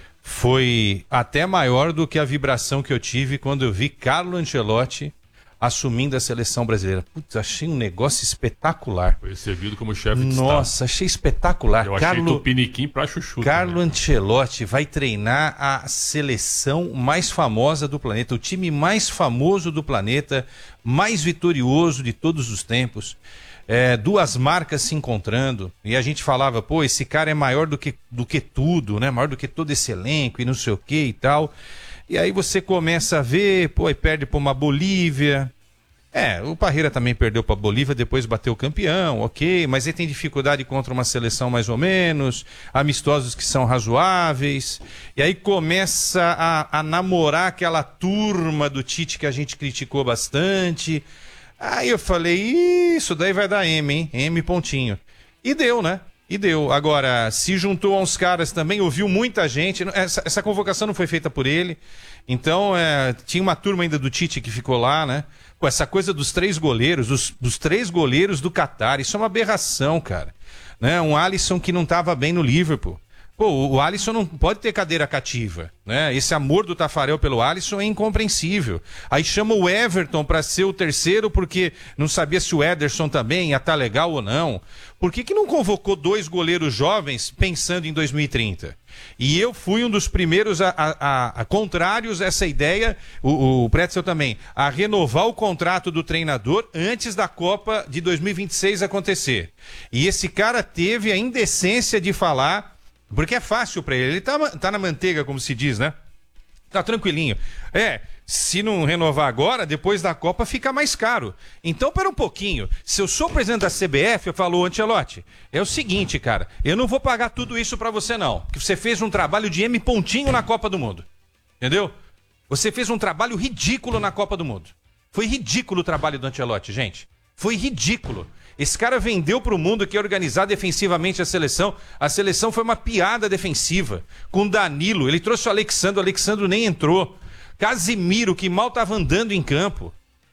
foi até maior do que a vibração que eu tive quando eu vi Carlo Ancelotti assumindo a seleção brasileira. Putz, achei um negócio espetacular. Foi recebido como chefe de Estado. Nossa, achei espetacular. Eu achei Carlo... tupiniquim pra chuchu. Carlo também. Ancelotti vai treinar a seleção mais famosa do planeta, o time mais famoso do planeta, mais vitorioso de todos os tempos. É, duas marcas se encontrando, e a gente falava, pô, esse cara é maior do que, do que tudo, né? Maior do que todo esse elenco e não sei o que e tal. E aí você começa a ver, pô, e perde para uma Bolívia. É, o Parreira também perdeu para a Bolívia, depois bateu campeão, ok, mas ele tem dificuldade contra uma seleção mais ou menos, amistosos que são razoáveis, e aí começa a, a namorar aquela turma do Tite que a gente criticou bastante. Aí eu falei, isso daí vai dar M, hein? M pontinho. E deu, né? E deu. Agora, se juntou a uns caras também, ouviu muita gente. Essa, essa convocação não foi feita por ele. Então, é, tinha uma turma ainda do Tite que ficou lá, né? Pô, essa coisa dos três goleiros, dos, dos três goleiros do Catar, isso é uma aberração, cara. Né? Um Alisson que não estava bem no Liverpool. Pô, o Alisson não pode ter cadeira cativa, né? Esse amor do Tafarel pelo Alisson é incompreensível. Aí chama o Everton para ser o terceiro porque não sabia se o Ederson também ia estar legal ou não. Por que que não convocou dois goleiros jovens pensando em dois mil e trinta? E eu fui um dos primeiros a, a, a, a contrários a essa ideia, o, o Pretzel também, a renovar o contrato do treinador antes da Copa de dois mil e vinte e seis acontecer. E esse cara teve a indecência de falar... Porque é fácil pra ele, ele tá, tá na manteiga, como se diz, né? Tá tranquilinho. É, se não renovar agora, depois da Copa fica mais caro. Então, pera um pouquinho. Se eu sou presidente da C B F, eu falo, Ancelotti, é o seguinte, cara, eu não vou pagar tudo isso pra você não, porque você fez um trabalho de M pontinho na Copa do Mundo. Entendeu? Você fez um trabalho ridículo na Copa do Mundo. Foi ridículo o trabalho do Ancelotti, gente. Foi ridículo. Esse cara vendeu para o mundo que ia organizar defensivamente a seleção. A seleção foi uma piada defensiva. Com Danilo, ele trouxe o Alexandre, o Alexandre nem entrou. Casimiro, que mal estava andando em campo.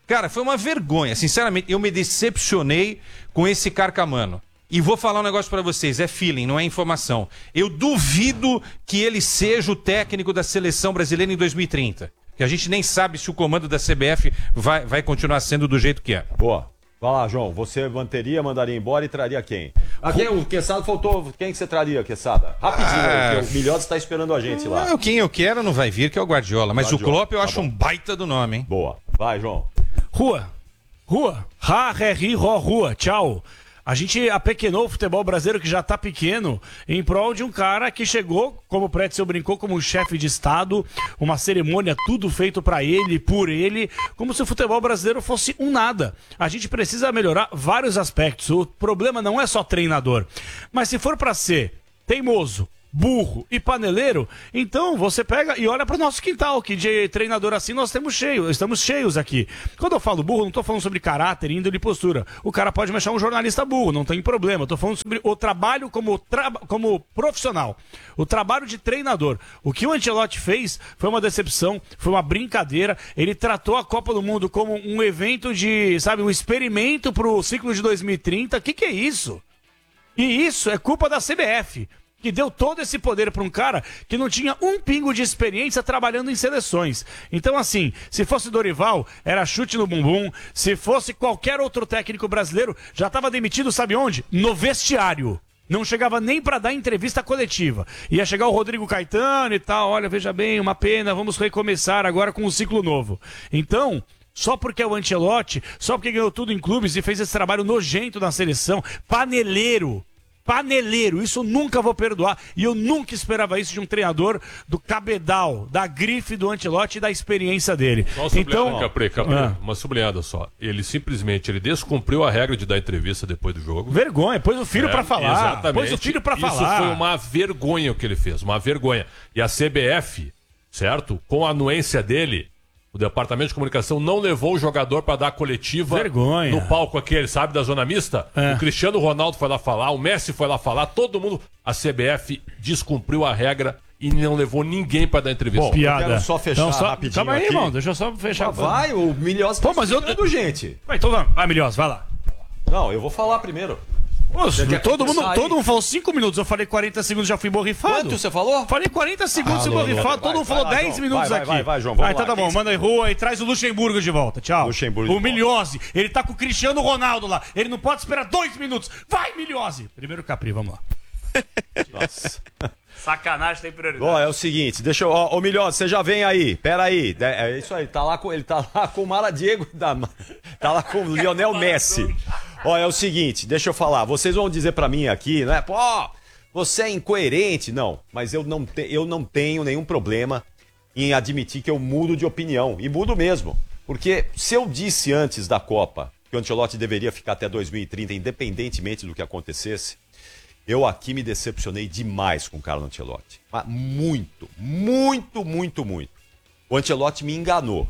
Cara, foi uma vergonha. Sinceramente, eu me decepcionei com esse Carcamano. E vou falar um negócio pra vocês, é feeling, não é informação. Eu duvido que ele seja o técnico da seleção brasileira em dois mil e trinta. Que a gente nem sabe se o comando da C B F vai, vai continuar sendo do jeito que é. Boa. Vai lá, João. Você manteria, mandaria embora e traria quem? Ah, quem o Quesada faltou. Quem que você traria, Quesada? Rapidinho, Ah, porque o Milhotes está esperando a gente lá. Ah, quem eu quero não vai vir, que é o Guardiola. Mas Guardiola, o Klopp eu tá acho bom. um baita do nome, hein? Boa. Vai, João. Rua. Rua. Ra, ré, ri, ró, rua. Tchau. A gente apequenou o futebol brasileiro, que já tá pequeno, em prol de um cara que chegou, como o Pretzel brincou, como um chefe de Estado, uma cerimônia, tudo feito pra ele, por ele, como se o futebol brasileiro fosse um nada. A gente precisa melhorar vários aspectos. O problema não é só treinador. Mas se for pra ser teimoso, burro e paneleiro, então você pega e olha para o nosso quintal, que de treinador assim nós temos cheio, estamos cheios aqui. Quando eu falo burro, não estou falando sobre caráter, índole e postura. O cara pode me achar um jornalista burro, não tem problema. Estou falando sobre o trabalho como, tra... como profissional, o trabalho de treinador. O que o Ancelotti fez foi uma decepção, foi uma brincadeira. Ele tratou a Copa do Mundo como um evento de, sabe, um experimento para o ciclo de dois mil e trinta. O que, que é isso? E isso é culpa da C B F, que deu todo esse poder para um cara que não tinha um pingo de experiência trabalhando em seleções. Então, assim, se fosse Dorival, era chute no bumbum. Se fosse qualquer outro técnico brasileiro, já estava demitido, sabe onde? No vestiário. Não chegava nem para dar entrevista coletiva. Ia chegar o Rodrigo Caetano e tal, olha, veja bem, uma pena, vamos recomeçar agora com um ciclo novo. Então, só porque é o Ancelotti, só porque ganhou tudo em clubes e fez esse trabalho nojento na seleção, paneleiro, paneleiro, isso eu nunca vou perdoar. E eu nunca esperava isso de um treinador do cabedal, da grife do Ancelotti e da experiência dele. Só uma Então, Capri, Capri, ah. uma sublinhada só. Ele simplesmente ele descumpriu a regra de dar entrevista depois do jogo. vergonha, pôs o filho É, pra falar. Exatamente. Pôs o filho pra Isso falar. foi uma vergonha o que ele fez, uma vergonha. E a C B F, certo? Com a anuência dele, o departamento de comunicação não levou o jogador para dar coletiva Vergonha. no palco aquele, sabe, da zona mista. É. O Cristiano Ronaldo foi lá falar, o Messi foi lá falar, todo mundo. A C B F descumpriu a regra e não levou ninguém para dar entrevista. Bom, Piada. eu quero só fechar Então, só... rapidinho Calma aí, aqui. irmão, deixa eu só fechar. Ah, vai, o Milhotes tá Pô, mas eu- esperando, gente. Vai, então vamos. Vai, Milhós, vai lá. Não, eu vou falar primeiro. Nossa, quer todo, começar mundo, aí? todo mundo falou cinco minutos, eu falei quarenta segundos, já fui borrifado. Quanto você falou? Falei quarenta segundos, você borrifado, todo vai, mundo vai falou lá, dez João. minutos Vai, aqui. vai, vai, vai, João, vamos Ah, então lá. tá bom, Quem- manda aí, rua e traz o Luxemburgo de volta, tchau. Luxemburgo O de volta. Milhose, ele tá com o Cristiano Ronaldo lá, ele não pode esperar dois minutos. Vai, Milhose! Primeiro Capri, vamos lá. Nossa. Sacanagem tem prioridade. Ó, é o seguinte, deixa eu. Ó, ô Milhotes, você já vem aí. Pera aí. É, é isso aí, tá lá com, ele tá lá com o Mara Diego, da, tá lá com o Lionel Messi. Ó, é o seguinte, deixa eu falar. Vocês vão dizer pra mim aqui, né? Pô, você é incoerente. Não, mas eu não, te, eu não tenho nenhum problema em admitir que eu mudo de opinião. E mudo mesmo. Porque se eu disse antes da Copa que o Ancelotti deveria ficar até dois mil e trinta, independentemente do que acontecesse, eu aqui me decepcionei demais com o Carlo Ancelotti. Mas muito, muito, muito, muito. O Ancelotti me enganou.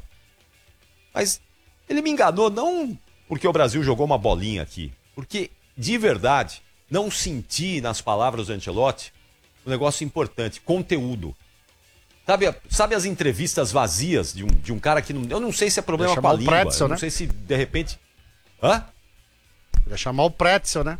Mas ele me enganou não porque o Brasil jogou uma bolinha aqui. Porque, de verdade, não senti nas palavras do Ancelotti um negócio importante, conteúdo. Sabe, sabe as entrevistas vazias de um, de um cara que não... Eu não sei se é problema Vai com a chamar o língua. Pretzel, eu não né? sei se, de repente... Hã? Ia chamar o Pretzel, né?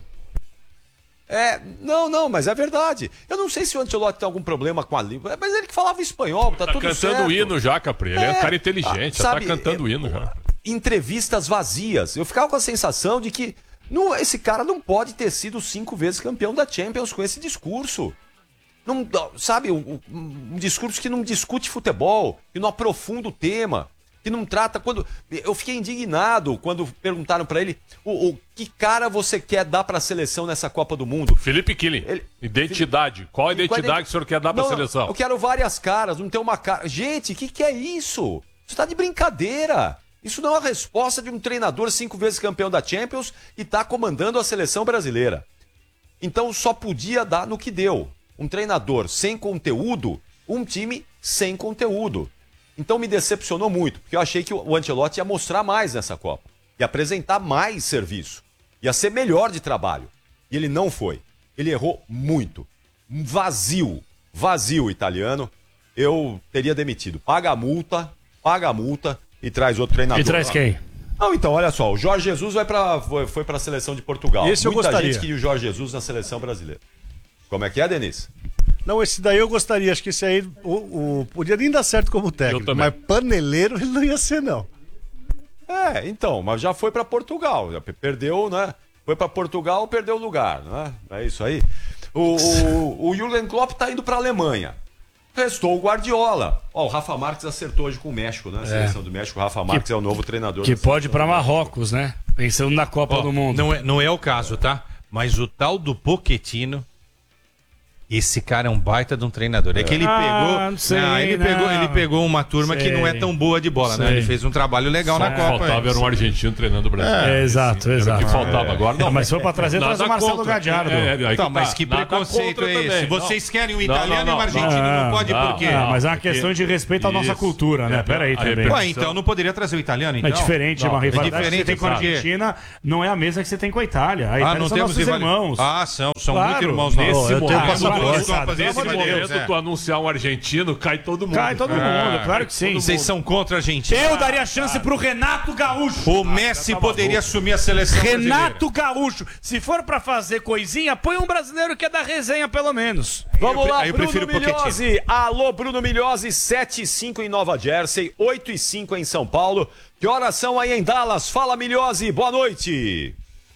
É, não, não, mas é verdade. Eu não sei se o Ancelotti tem algum problema com a língua, mas ele que falava espanhol, tá, Tá tudo cantando certo. o hino já, Capri. Ele é, um É, cara inteligente, ah, já sabe, tá cantando o é, hino já. Entrevistas vazias. Eu ficava com a sensação de que não, esse cara não pode ter sido cinco vezes campeão da Champions com esse discurso. Não, sabe, um, um discurso que não discute futebol, que não aprofunda o tema, que não trata... quando eu fiquei indignado quando perguntaram pra ele o, o que cara você quer dar pra seleção nessa Copa do Mundo. Felipe Killing, Ele- identidade. Qual a identidade que o senhor quer dar pra Não, seleção? Eu quero várias caras, não tem uma cara. Gente, o que, que é isso? Isso tá de brincadeira. Isso não é a resposta de um treinador cinco vezes campeão da Champions e tá comandando a seleção brasileira. Então só podia dar no que deu. Um treinador sem conteúdo, um time sem conteúdo. Então me decepcionou muito, porque eu achei que o Ancelotti ia mostrar mais nessa Copa. Ia apresentar mais serviço. Ia ser melhor de trabalho. E ele não foi. Ele errou muito. Vazio. Vazio italiano. Eu teria demitido. Paga a multa, paga a multa e traz outro treinador. E traz quem? Não, então, olha só, o Jorge Jesus vai pra, foi, foi para a seleção de Portugal. Esse eu Muita gostaria. gente queria o Jorge Jesus na seleção brasileira. Como é que é, Denise? Não, esse daí eu gostaria. Acho que esse aí o, o, podia nem dar certo como técnico. também. Mas paneleiro ele não ia ser, não. É, então, mas já foi para Portugal. Já perdeu, né? Foi para Portugal, perdeu o lugar, né? É isso aí. O, o, o Jürgen Klopp tá indo para Alemanha. Restou o Guardiola. Ó, o Rafa Marques acertou hoje com o México, né? A seleção do México. O Rafa Marques é o novo treinador. Que da pode ir seleção pra do México. Marrocos, né? Pensando na Copa Ó, do Mundo. Não é, não é o caso, tá? Mas o tal do Pochettino, esse cara é um baita de um treinador. É que ele Ah, pegou. não sei, ele, não. pegou ele pegou uma turma Sei. que não é tão boa de bola, né? Sei. Ele fez um trabalho legal na Copa. Faltava é. era um argentino treinando o Brasil. É, exato, Era exato. o que faltava agora. Não, Mas se for pra trazer, nada traz o Marcelo contra. Gadiardo. É, é, aí Então, que mas tá. que Nada preconceito contra é esse? também. Vocês querem um Não, italiano não, e um não. argentino, não, pode não, por quê? Ah, mas é uma porque- questão de respeito à nossa Isso. cultura, né? É, Pera aí a também. repercussão- Ué, então não poderia trazer o italiano, então? É diferente, Não, uma é rivalidade que diferente, você tem com a porque- Argentina não é a mesma que você tem com a Itália. A Ah, Itália não são temos nossos rivali- irmãos. Ah, são. São Claro. muito irmãos nossos. Nesse eu tenho momento, passaporte. duas Copas Copas, desse nesse de momento, Deus, é. tu anunciar um argentino, cai todo mundo. Cai todo mundo, claro que sim. Vocês são contra a Argentina. Eu daria chance pro Renato Gaúcho. O Messi poderia assumir a seleção Renato Gaúcho. Se for pra fazer coisinha, põe um brasileiro que é da resenha, pelo menos. Vamos Eu- lá, aí eu Bruno prefiro Pochettino. Milhozzi. Alô, Bruno Milhozzi, sete e cinco em Nova Jersey, oito e cinco em São Paulo. Que horas são aí em Dallas? Fala, Milhozzi, boa noite.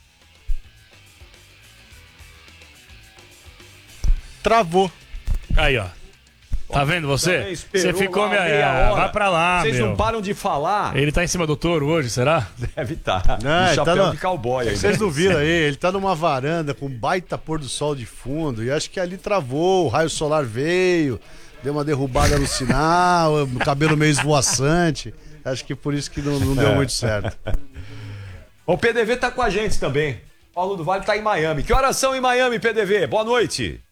Travou. Aí, ó. Tá vendo Também você? esperou Você ficou lá meia... meia hora. Vai pra lá, Vocês meu. não param de falar? Ele tá em cima do touro hoje, será? Deve estar. Não, um ele chapéu tá no- de cowboy ainda. Vocês não viram aí? Ele tá numa varanda com um baita pôr do sol de fundo. E acho que ali travou. O raio solar veio, deu uma derrubada no sinal, o cabelo meio esvoaçante. Acho que por isso que não, não deu muito certo. O P D V tá com a gente também. Paulo do Vale tá em Miami. Que horas são em Miami, P D V? Boa noite.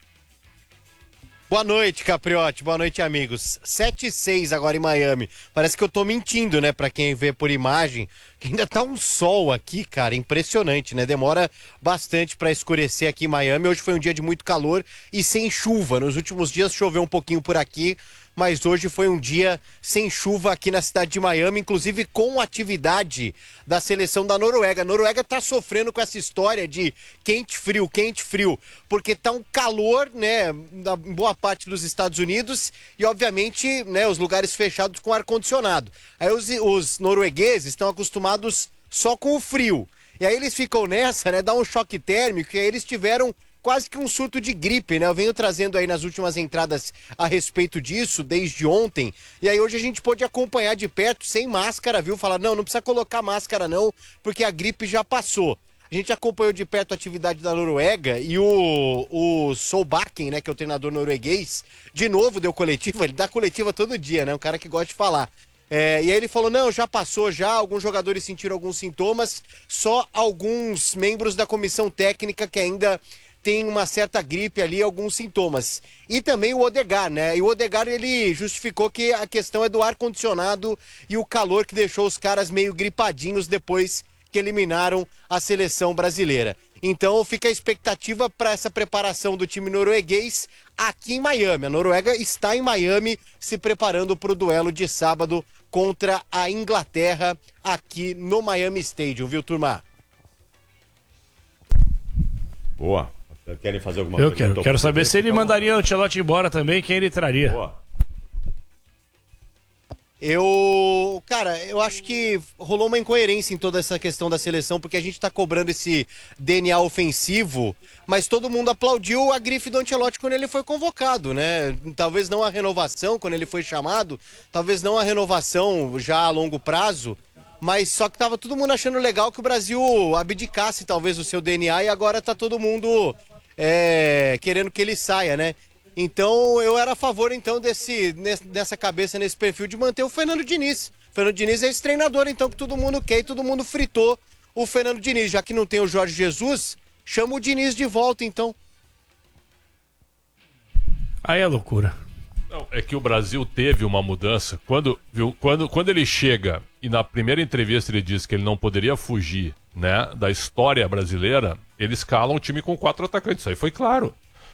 Boa noite, Capriotti. Boa noite, amigos. sete e seis agora em Miami. Parece que eu tô mentindo, né? Pra quem vê por imagem, que ainda tá um sol aqui, cara. Impressionante, né? Demora bastante pra escurecer aqui em Miami. Hoje foi um dia de muito calor e sem chuva. Nos últimos dias choveu um pouquinho por aqui, mas hoje foi um dia sem chuva aqui na cidade de Miami, inclusive com atividade da seleção da Noruega. A Noruega tá sofrendo com essa história de quente-frio, quente-frio, porque tá um calor, né, na em boa parte dos Estados Unidos e, obviamente, né, os lugares fechados com ar-condicionado. Aí os, os noruegueses estão acostumados só com o frio. E aí eles ficam nessa, né, dá um choque térmico, e aí eles tiveram quase que um surto de gripe, né? Eu venho trazendo aí nas últimas entradas a respeito disso, desde ontem. E aí hoje a gente pôde acompanhar de perto, sem máscara, viu? Falar, não, não precisa colocar máscara não, porque a gripe já passou. A gente acompanhou de perto a atividade da Noruega e o, o Solbakken, né, que é o treinador norueguês, de novo deu coletiva, ele dá coletiva todo dia, né? Um cara que gosta de falar. É, e aí ele falou, não, já passou já, alguns jogadores sentiram alguns sintomas, só alguns membros da comissão técnica que ainda tem uma certa gripe ali, alguns sintomas. E também o Odegaard, né? E o Odegaard, ele justificou que a questão é do ar-condicionado e o calor que deixou os caras meio gripadinhos depois que eliminaram a seleção brasileira. Então fica a expectativa para essa preparação do time norueguês aqui em Miami. A Noruega está em Miami se preparando para o duelo de sábado contra a Inglaterra aqui no Miami Stadium, viu, turma? Boa. Querem fazer alguma Eu pergunta? quero. Quero saber se ele mandaria o Ancelotti embora também, quem ele traria. Boa. Eu, cara, eu acho que rolou uma incoerência em toda essa questão da seleção, porque a gente tá cobrando esse D N A ofensivo, mas todo mundo aplaudiu a grife do Ancelotti quando ele foi convocado, né? Talvez não a renovação quando ele foi chamado, talvez não a renovação já a longo prazo, mas só que tava todo mundo achando legal que o Brasil abdicasse talvez o seu D N A e agora tá todo mundo é, querendo que ele saia, né? Então eu era a favor então desse, nessa cabeça, nesse perfil de manter o Fernando Diniz. O Fernando Diniz é esse treinador então que todo mundo quer e todo mundo fritou o Fernando Diniz. Já que não tem o Jorge Jesus, chama o Diniz de volta então. Aí é loucura. Não, é que o Brasil teve uma mudança. Quando, viu, quando, quando ele chega e na primeira entrevista ele diz que ele não poderia fugir, né, da história brasileira, eles escalam o time com quatro atacantes. Isso aí foi claro.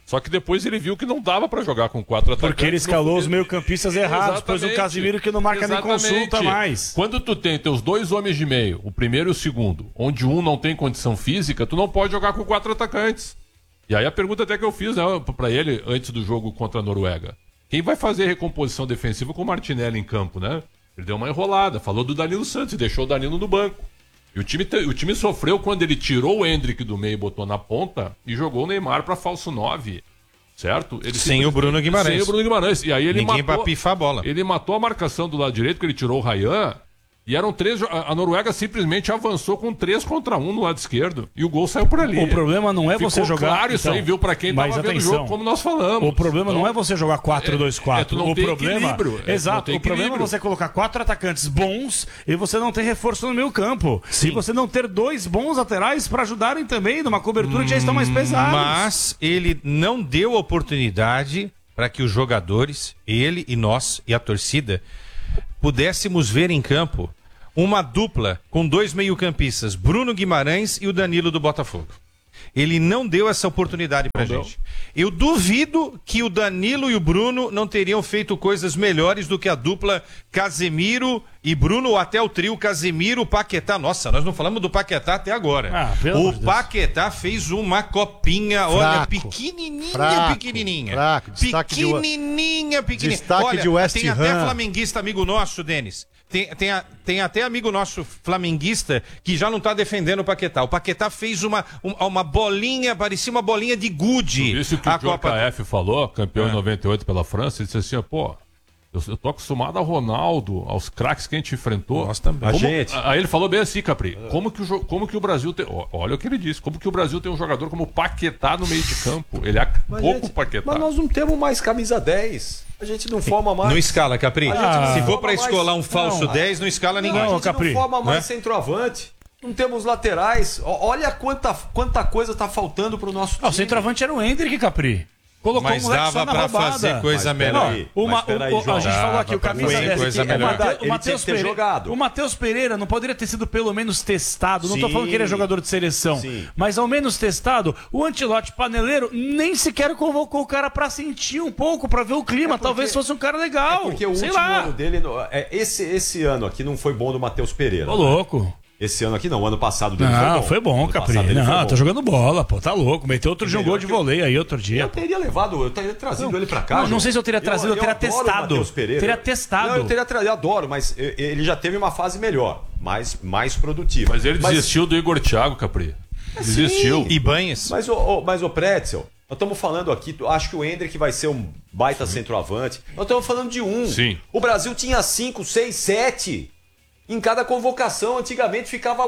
Só que depois ele viu que não dava pra jogar com quatro atacantes. Porque ele escalou os meio-campistas errados, depois o Exatamente. Casimiro que não marca nem Exatamente. consulta mais. Quando tu tem teus dois homens de meio, o primeiro e o segundo, onde um não tem condição física, tu não pode jogar com quatro atacantes. E aí a pergunta até que eu fiz, né, pra ele antes do jogo contra a Noruega. Quem vai fazer recomposição defensiva com o Martinelli em campo, né? Ele deu uma enrolada, falou do Danilo Santos e deixou o Danilo no banco. E o time, te, o time sofreu quando ele tirou o Endrick do meio e botou na ponta e jogou o Neymar pra falso nove. Certo? Ele Sem o Bruno Guimarães. Sem o Bruno Guimarães. E aí ele Ninguém matou, vai pifar a bola. Ele matou a marcação do lado direito, que ele tirou o Ryan. E eram três. A Noruega simplesmente avançou com três contra um no lado esquerdo. E o gol saiu por ali. O problema não é Ficou você jogar. Claro, isso então, aí, viu, pra quem mas tava vendo o atenção, jogo, como nós falamos. O problema Então, não é você jogar quatro dois é, quatro. tu não O tem problema. equilíbrio, é, tu não Exato. tem O problema é equilíbrio. você colocar quatro atacantes bons e você não ter reforço no meio campo. Sim. E você não ter dois bons laterais para ajudarem também numa cobertura que já estão mais pesados. Mas ele não deu oportunidade para que os jogadores, ele e nós e a torcida, pudéssemos ver em campo uma dupla com dois meio-campistas, Bruno Guimarães e o Danilo do Botafogo. Ele não deu essa oportunidade pra Não gente. Eu duvido que o Danilo e o Bruno não teriam feito coisas melhores do que a dupla Casemiro e Bruno, ou até o trio Casemiro, Paquetá. Nossa, nós não falamos do Paquetá até agora. Ah, pelo amor o de Deus. Paquetá fez uma copinha, olha, Fraco. pequenininha, Fraco. pequenininha. Fraco. Destaque de- pequenininha, pequenininha. Destaque olha, de West tem até Ham. flamenguista amigo nosso, Denis. Tem, tem, a- tem até amigo nosso flamenguista que já não tá defendendo o Paquetá. O Paquetá fez uma, uma, uma bolinha, parecia uma bolinha de gude. Isso que a o J Copa. F falou, campeão É. em noventa e oito pela França, ele disse assim, ó, pô, eu, eu tô acostumado ao Ronaldo, aos craques que a gente enfrentou. Nós também. A Como- gente. Aí ele falou bem assim, Capri, como que o, jo- como que o Brasil tem... ó, Olha o que ele disse, como que o Brasil tem um jogador como o Paquetá no meio de campo? Ele é Mas, pouco gente, Paquetá. mas nós não temos mais camisa dez. A gente não forma mais. Não escala, Capri. A gente não Se for forma pra mais- escolar um falso Não. dez, não escala ninguém. Não, a Não, gente Capri, não forma mais né? centroavante. Não temos laterais. Ó, olha quanta, quanta coisa tá faltando pro nosso time. Ah, o centroavante era o Hendrick, Capri. Colocou Mas o moleque dava só na pra roubada. fazer coisa Mas melhor. peraí. Uma, Mas peraí, o, o, João. a gente falou aqui, o Dava pra camisa fazer dez. coisa o melhor. Mate- Ele o tinha Matheus que ter Pereira, jogado. o Matheus Pereira não poderia ter sido pelo menos testado. Não tô Sim. falando que ele é jogador de seleção, Sim. mas ao menos testado. O Ancelotti Paneleiro nem sequer convocou o cara pra sentir um pouco, pra ver o clima. É porque- Talvez fosse um cara legal. Porque o sei último lá. ano dele. no- é, esse, esse ano aqui não foi bom do Matheus Pereira. Ô, louco. Esse ano aqui não, o ano passado dele Não, foi bom. foi bom, Ano Capri. passado dele foi Não, bom. tá jogando bola, pô. Tá louco. Meteu outro de um Melhor gol de que eu- vôlei aí outro dia. Eu pô. teria levado, eu teria trazido ele pra cá. Não, João. não sei se eu teria trazido, eu teria adoro o testado. Matheus Pereira. Teria testado. Não, eu teria trazido, eu adoro, mas eh, ele já teve uma fase melhor, mais, mais produtiva. Mas ele desistiu do Igor Thiago, Capri. Desistiu. E Banhas. Mas, o ô, mas o Pretzel, nós estamos falando aqui, tu- acho que o Hendrick vai ser um baita centroavante. Nós estamos falando de um. Sim. O Brasil tinha cinco, seis, sete. Em cada convocação, antigamente ficava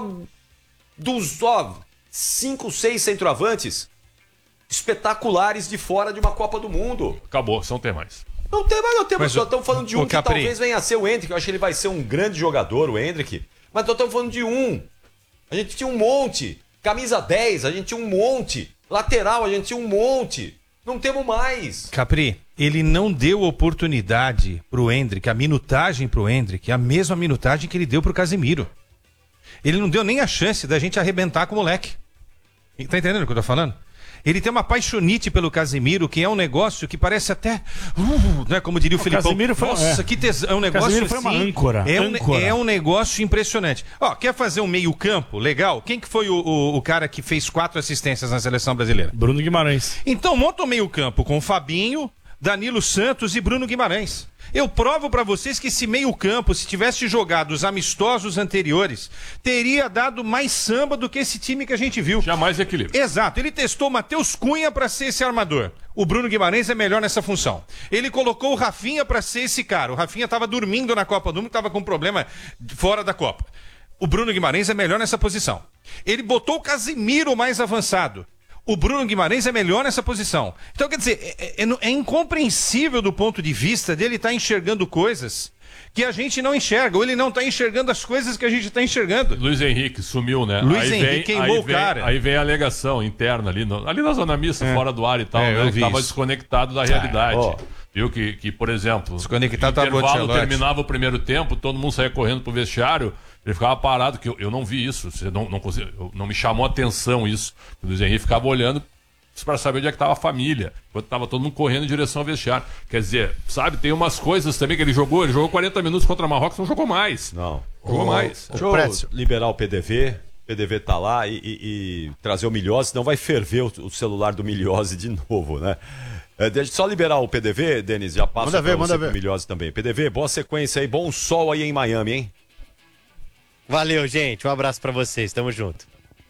dos, ó, cinco, seis centroavantes espetaculares de fora de uma Copa do Mundo. Acabou, não tem mais. Não tem mais, não tem mais. Mas Nós o- estamos falando de o um que Capri- talvez venha a ser o Hendrick. Eu acho que ele vai ser um grande jogador, o Hendrick. Mas nós estamos falando de um. A gente tinha um monte. Camisa dez, a gente tinha um monte. Lateral, a gente tinha um monte. Não temos mais. Capri, ele não deu oportunidade pro Hendrick, a minutagem pro Hendrick, a mesma minutagem que ele deu pro Casemiro. Ele não deu nem a chance da gente arrebentar com o moleque. Tá entendendo o que eu tô falando? Ele tem uma paixonite pelo Casemiro, que é um negócio que parece até. Uh, né, como diria o, O Filipão. Casemiro foi- Nossa, é. que tesão. É um negócio Casemiro foi uma assim, âncora, É um, âncora. é um negócio impressionante. Ó, quer fazer um meio-campo legal? Quem que foi o, o, o cara que fez quatro assistências na seleção brasileira? Bruno Guimarães. Então monta o meio-campo com Fabinho, Danilo Santos e Bruno Guimarães. Eu provo pra vocês que esse meio-campo, se tivesse jogado os amistosos anteriores, teria dado mais samba do que esse time que a gente viu. Jamais equilíbrio. Exato, ele testou o Matheus Cunha pra ser esse armador. O Bruno Guimarães é melhor nessa função. Ele colocou o Rafinha pra ser esse cara. O Rafinha tava dormindo na Copa do Mundo, tava com problema fora da Copa. O Bruno Guimarães é melhor nessa posição. Ele botou o Casemiro mais avançado. O Bruno Guimarães é melhor nessa posição. Então, quer dizer, é, é- é incompreensível do ponto de vista dele estar enxergando coisas que a gente não enxerga, ou ele não está enxergando as coisas que a gente está enxergando. Luiz Henrique sumiu, né? Luiz aí Henrique vem, queimou aí o vem, cara. Aí vem a alegação interna ali, no- ali na zona mista, fora do ar e tal, É, eu né? Que vi tava isso. desconectado da realidade. ó. Viu que, que, por exemplo, Desconectado no tava o intervalo Ancelotti. terminava o primeiro tempo, todo mundo saía correndo pro vestiário, ele ficava parado, que eu, eu não vi isso, você não, não, consegui- eu- não me chamou a atenção isso. O Luiz Henrique ficava olhando para saber onde é que estava a família, enquanto estava todo mundo correndo em direção ao vestiário. Quer dizer, sabe, tem umas coisas também que ele jogou, ele jogou quarenta minutos contra Marrocos, não jogou mais. Não. Jogou o, mais. Deixa eu Précio. liberar o P D V, o P D V tá lá e, e, e trazer o Milhose, senão vai ferver o, o celular do Milhose de novo, né? É, deixa só liberar o P D V, Denis, já passa manda ver, pra manda você ver. Milhose também. P D V, boa sequência aí, bom sol aí em Miami, hein? Valeu, gente. Um abraço pra vocês. Tamo junto.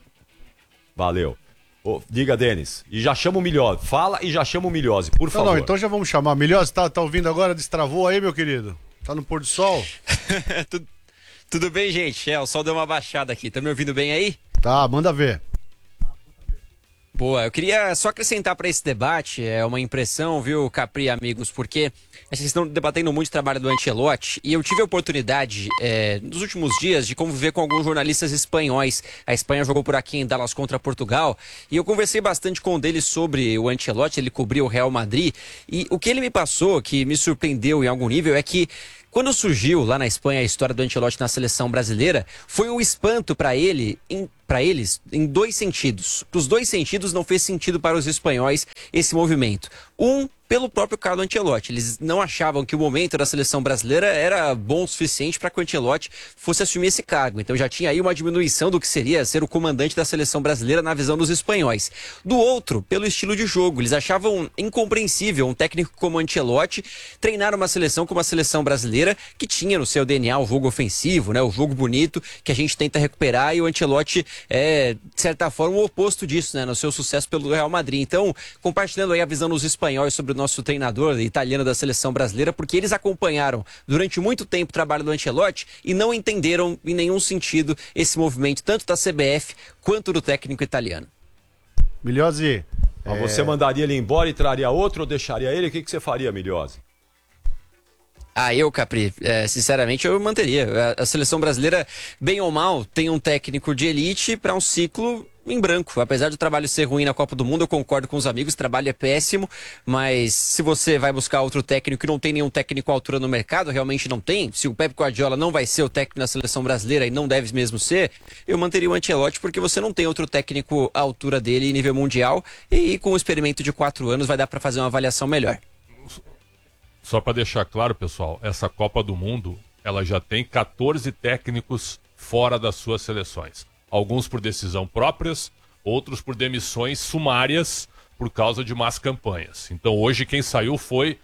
Valeu. Ô, diga, Denis. E já chama o Milhose. Fala e já chama o Milhose, por Não, favor. não, então já vamos chamar. Milhose, tá, tá ouvindo agora? Destravou aí, meu querido? Tá no pôr do sol? tudo, tudo bem, gente? É, o sol deu uma baixada aqui. Tá me ouvindo bem aí? Tá, manda ver. Boa, eu queria só acrescentar para esse debate, é uma impressão, viu, Capri e amigos, porque vocês estão debatendo muito o trabalho do Ancelotti e eu tive a oportunidade, é, nos últimos dias, de conviver com alguns jornalistas espanhóis. A Espanha jogou por aqui em Dallas contra Portugal e eu conversei bastante com um deles sobre o Ancelotti, ele cobriu o Real Madrid e o que ele me passou, que me surpreendeu em algum nível, é que quando surgiu lá na Espanha a história do Ancelotti na seleção brasileira, foi um espanto para ele, para eles, em dois sentidos. Para os dois sentidos não fez sentido para os espanhóis esse movimento. Um, pelo próprio Carlo Ancelotti. Eles não achavam que o momento da seleção brasileira era bom o suficiente para que o Ancelotti fosse assumir esse cargo. Então já tinha aí uma diminuição do que seria ser o comandante da seleção brasileira na visão dos espanhóis. Do outro, pelo estilo de jogo. Eles achavam incompreensível um técnico como o Ancelotti treinar uma seleção como a seleção brasileira, que tinha no seu D N A o jogo ofensivo, né, o jogo bonito, que a gente tenta recuperar, e o Ancelotti é, de certa forma, o oposto disso, né, no seu sucesso pelo Real Madrid. Então, compartilhando aí a visão dos espanhóis sobre o nosso treinador italiano da seleção brasileira, porque eles acompanharam durante muito tempo o trabalho do Ancelotti e não entenderam em nenhum sentido esse movimento, tanto da C B F quanto do técnico italiano. Milhose. Mas você mandaria ele embora e traria outro ou deixaria ele? O que, que você faria, Milhose? Ah, eu, Capri, é, sinceramente eu manteria. A, a seleção brasileira, bem ou mal, tem um técnico de elite para um ciclo em branco. Apesar do trabalho ser ruim na Copa do Mundo, eu concordo com os amigos, o trabalho é péssimo, mas se você vai buscar outro técnico que não tem nenhum técnico à altura no mercado, realmente não tem, se o Pep Guardiola não vai ser o técnico da seleção brasileira e não deve mesmo ser, eu manteria o Ancelotti, porque você não tem outro técnico à altura dele em nível mundial, e com o experimento de quatro anos vai dar para fazer uma avaliação melhor. Só para deixar claro, pessoal, essa Copa do Mundo, ela já tem quatorze técnicos fora das suas seleções. Alguns por decisão próprias, outros por demissões sumárias por causa de más campanhas. Então hoje quem saiu foi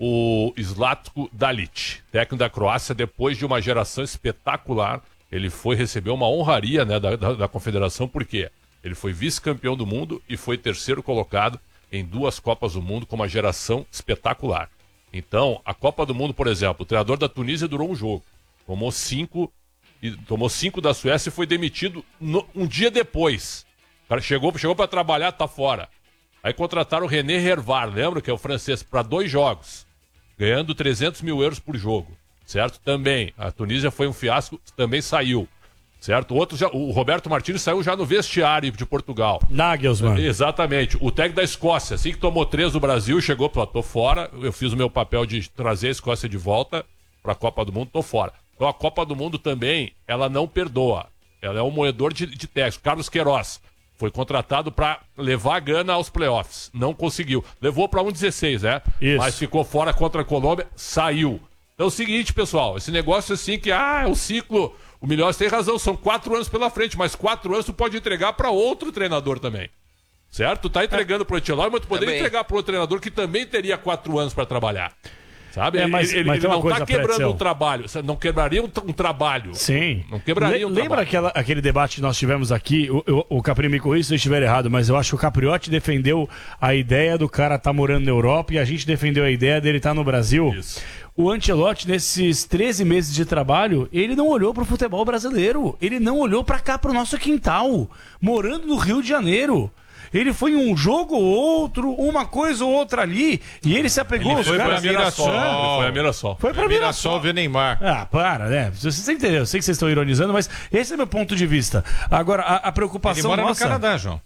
o Zlatko Dalic, técnico da Croácia, depois de uma geração espetacular. Ele foi receber uma honraria, né, da, da, da confederação, porque ele foi vice-campeão do mundo e foi terceiro colocado em duas Copas do Mundo com uma geração espetacular. Então, a Copa do Mundo, por exemplo, o treinador da Tunísia durou um jogo, tomou cinco, e tomou cinco da Suécia e foi demitido no, um dia depois. O cara chegou, chegou para trabalhar, tá fora. Aí contrataram o René Hervar, lembra, que é o francês, para dois jogos, ganhando trezentos mil euros por jogo, certo? Também, a Tunísia foi um fiasco, também saiu. Certo? Outro já, o Roberto Martínez saiu já no vestiário de Portugal. Nagelsmann. Exatamente. O técnico da Escócia, assim que tomou três do Brasil, chegou e falou, tô fora, eu fiz o meu papel de trazer a Escócia de volta para a Copa do Mundo, tô fora. Então a Copa do Mundo também, ela não perdoa. Ela é um moedor de, de técnicos. Carlos Queiroz foi contratado para levar a Gana aos playoffs. Não conseguiu. Levou para um dezesseis, né? Isso. Mas ficou fora contra a Colômbia, saiu. Então é o seguinte, pessoal, esse negócio assim que, ah, é o ciclo... O Milhões tem razão, são quatro anos pela frente, mas quatro anos tu pode entregar para outro treinador também. Certo? Tu tá entregando pro Ancelotti, mas tu poderia Também. entregar pro outro treinador que também teria quatro anos para trabalhar. Sabe? É, mas- ele ele, mas ele tem uma não coisa, tá quebrando Pretzel. um trabalho. Não quebraria um, tra- um trabalho. Sim. Não quebraria um Le- Lembra trabalho. aquela, aquele debate que nós tivemos aqui? O, o, o Capri me corrija se eu estiver errado, mas eu acho que o Capriotti defendeu a ideia do cara estar morando na Europa e a gente defendeu a ideia dele estar no Brasil. Isso. O Ancelotti, nesses treze meses de trabalho, ele não olhou pro futebol brasileiro. Ele não olhou pra cá, pro nosso quintal. Morando no Rio de Janeiro. Ele foi em um jogo ou outro, uma coisa ou outra ali, e ele se apegou Ele aos foi pra caras. Mirassol. Ele foi a Mirassol. Foi pra Mirassol ver Neymar. Ah, para, né? Você entendeu? Eu sei que vocês estão ironizando, mas esse é meu ponto de vista. Agora, a, a Ele preocupação mora nossa... no Canadá, João.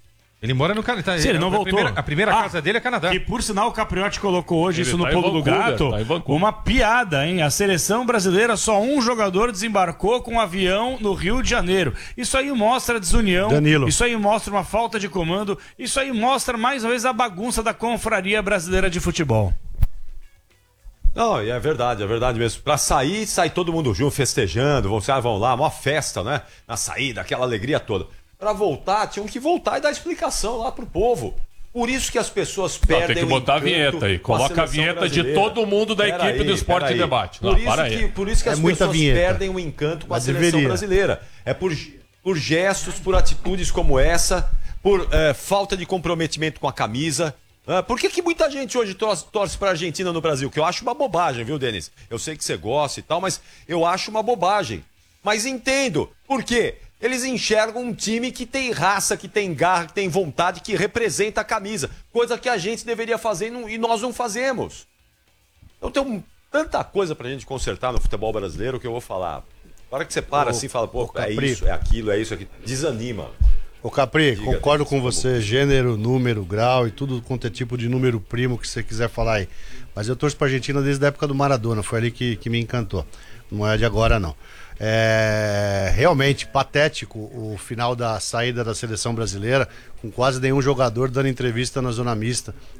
Ele mora no Canadá. Sim, ele não a voltou. Primeira, a primeira Ah, casa dele é Canadá. E por sinal, o Capriotti colocou hoje Ele isso no tá em Pulo do Vancouver, Gato. tá em Vancouver. Uma piada, hein? A seleção brasileira, só um jogador desembarcou com um avião no Rio de Janeiro. Isso aí mostra a desunião. Danilo. Isso aí mostra uma falta de comando. Isso aí mostra mais uma vez a bagunça da confraria brasileira de futebol. Não, e é verdade, é verdade mesmo. Pra sair, sai todo mundo junto, festejando, vão, vão lá, uma festa, né? Na saída, aquela alegria toda. Pra voltar, tinham que voltar e dar explicação lá pro povo. Por isso que as pessoas Não, perdem tem que o botar a encanto vinheta aí. com a Coloca a seleção vinheta de brasileira. todo mundo da Pera equipe aí, do Esporte pera e aí. Debate. Por Não, isso, para que, aí. por isso que É as muita pessoas vinheta. perdem o encanto com a Mas seleção deveria. brasileira. É por, por gestos, por atitudes como essa, por eh, falta de comprometimento com a camisa. Ah, por que, que muita gente hoje torce, torce para a Argentina no Brasil? Que eu acho uma bobagem, viu, Denis? Eu sei que você gosta e tal, mas eu acho uma bobagem. Mas entendo. Por quê? Eles enxergam um time que tem raça, que tem garra, que tem vontade, que representa a camisa. Coisa que a gente deveria fazer e, não- e nós não fazemos. Então tem um- tanta coisa pra gente consertar no futebol brasileiro que eu vou falar. Na hora que você para Ô, assim e fala, pô, ô, é Capri. isso, é aquilo, é isso aqui. Desanima. Ô Capri, Diga, concordo Denis, com por você, gênero, número, grau e tudo quanto é tipo de número primo que você quiser falar aí. Mas eu torço pra Argentina desde a época do Maradona, foi ali que, que me encantou. Não é de agora, não. É realmente patético o final da saída da seleção brasileira, com quase nenhum jogador dando entrevista na zona mista.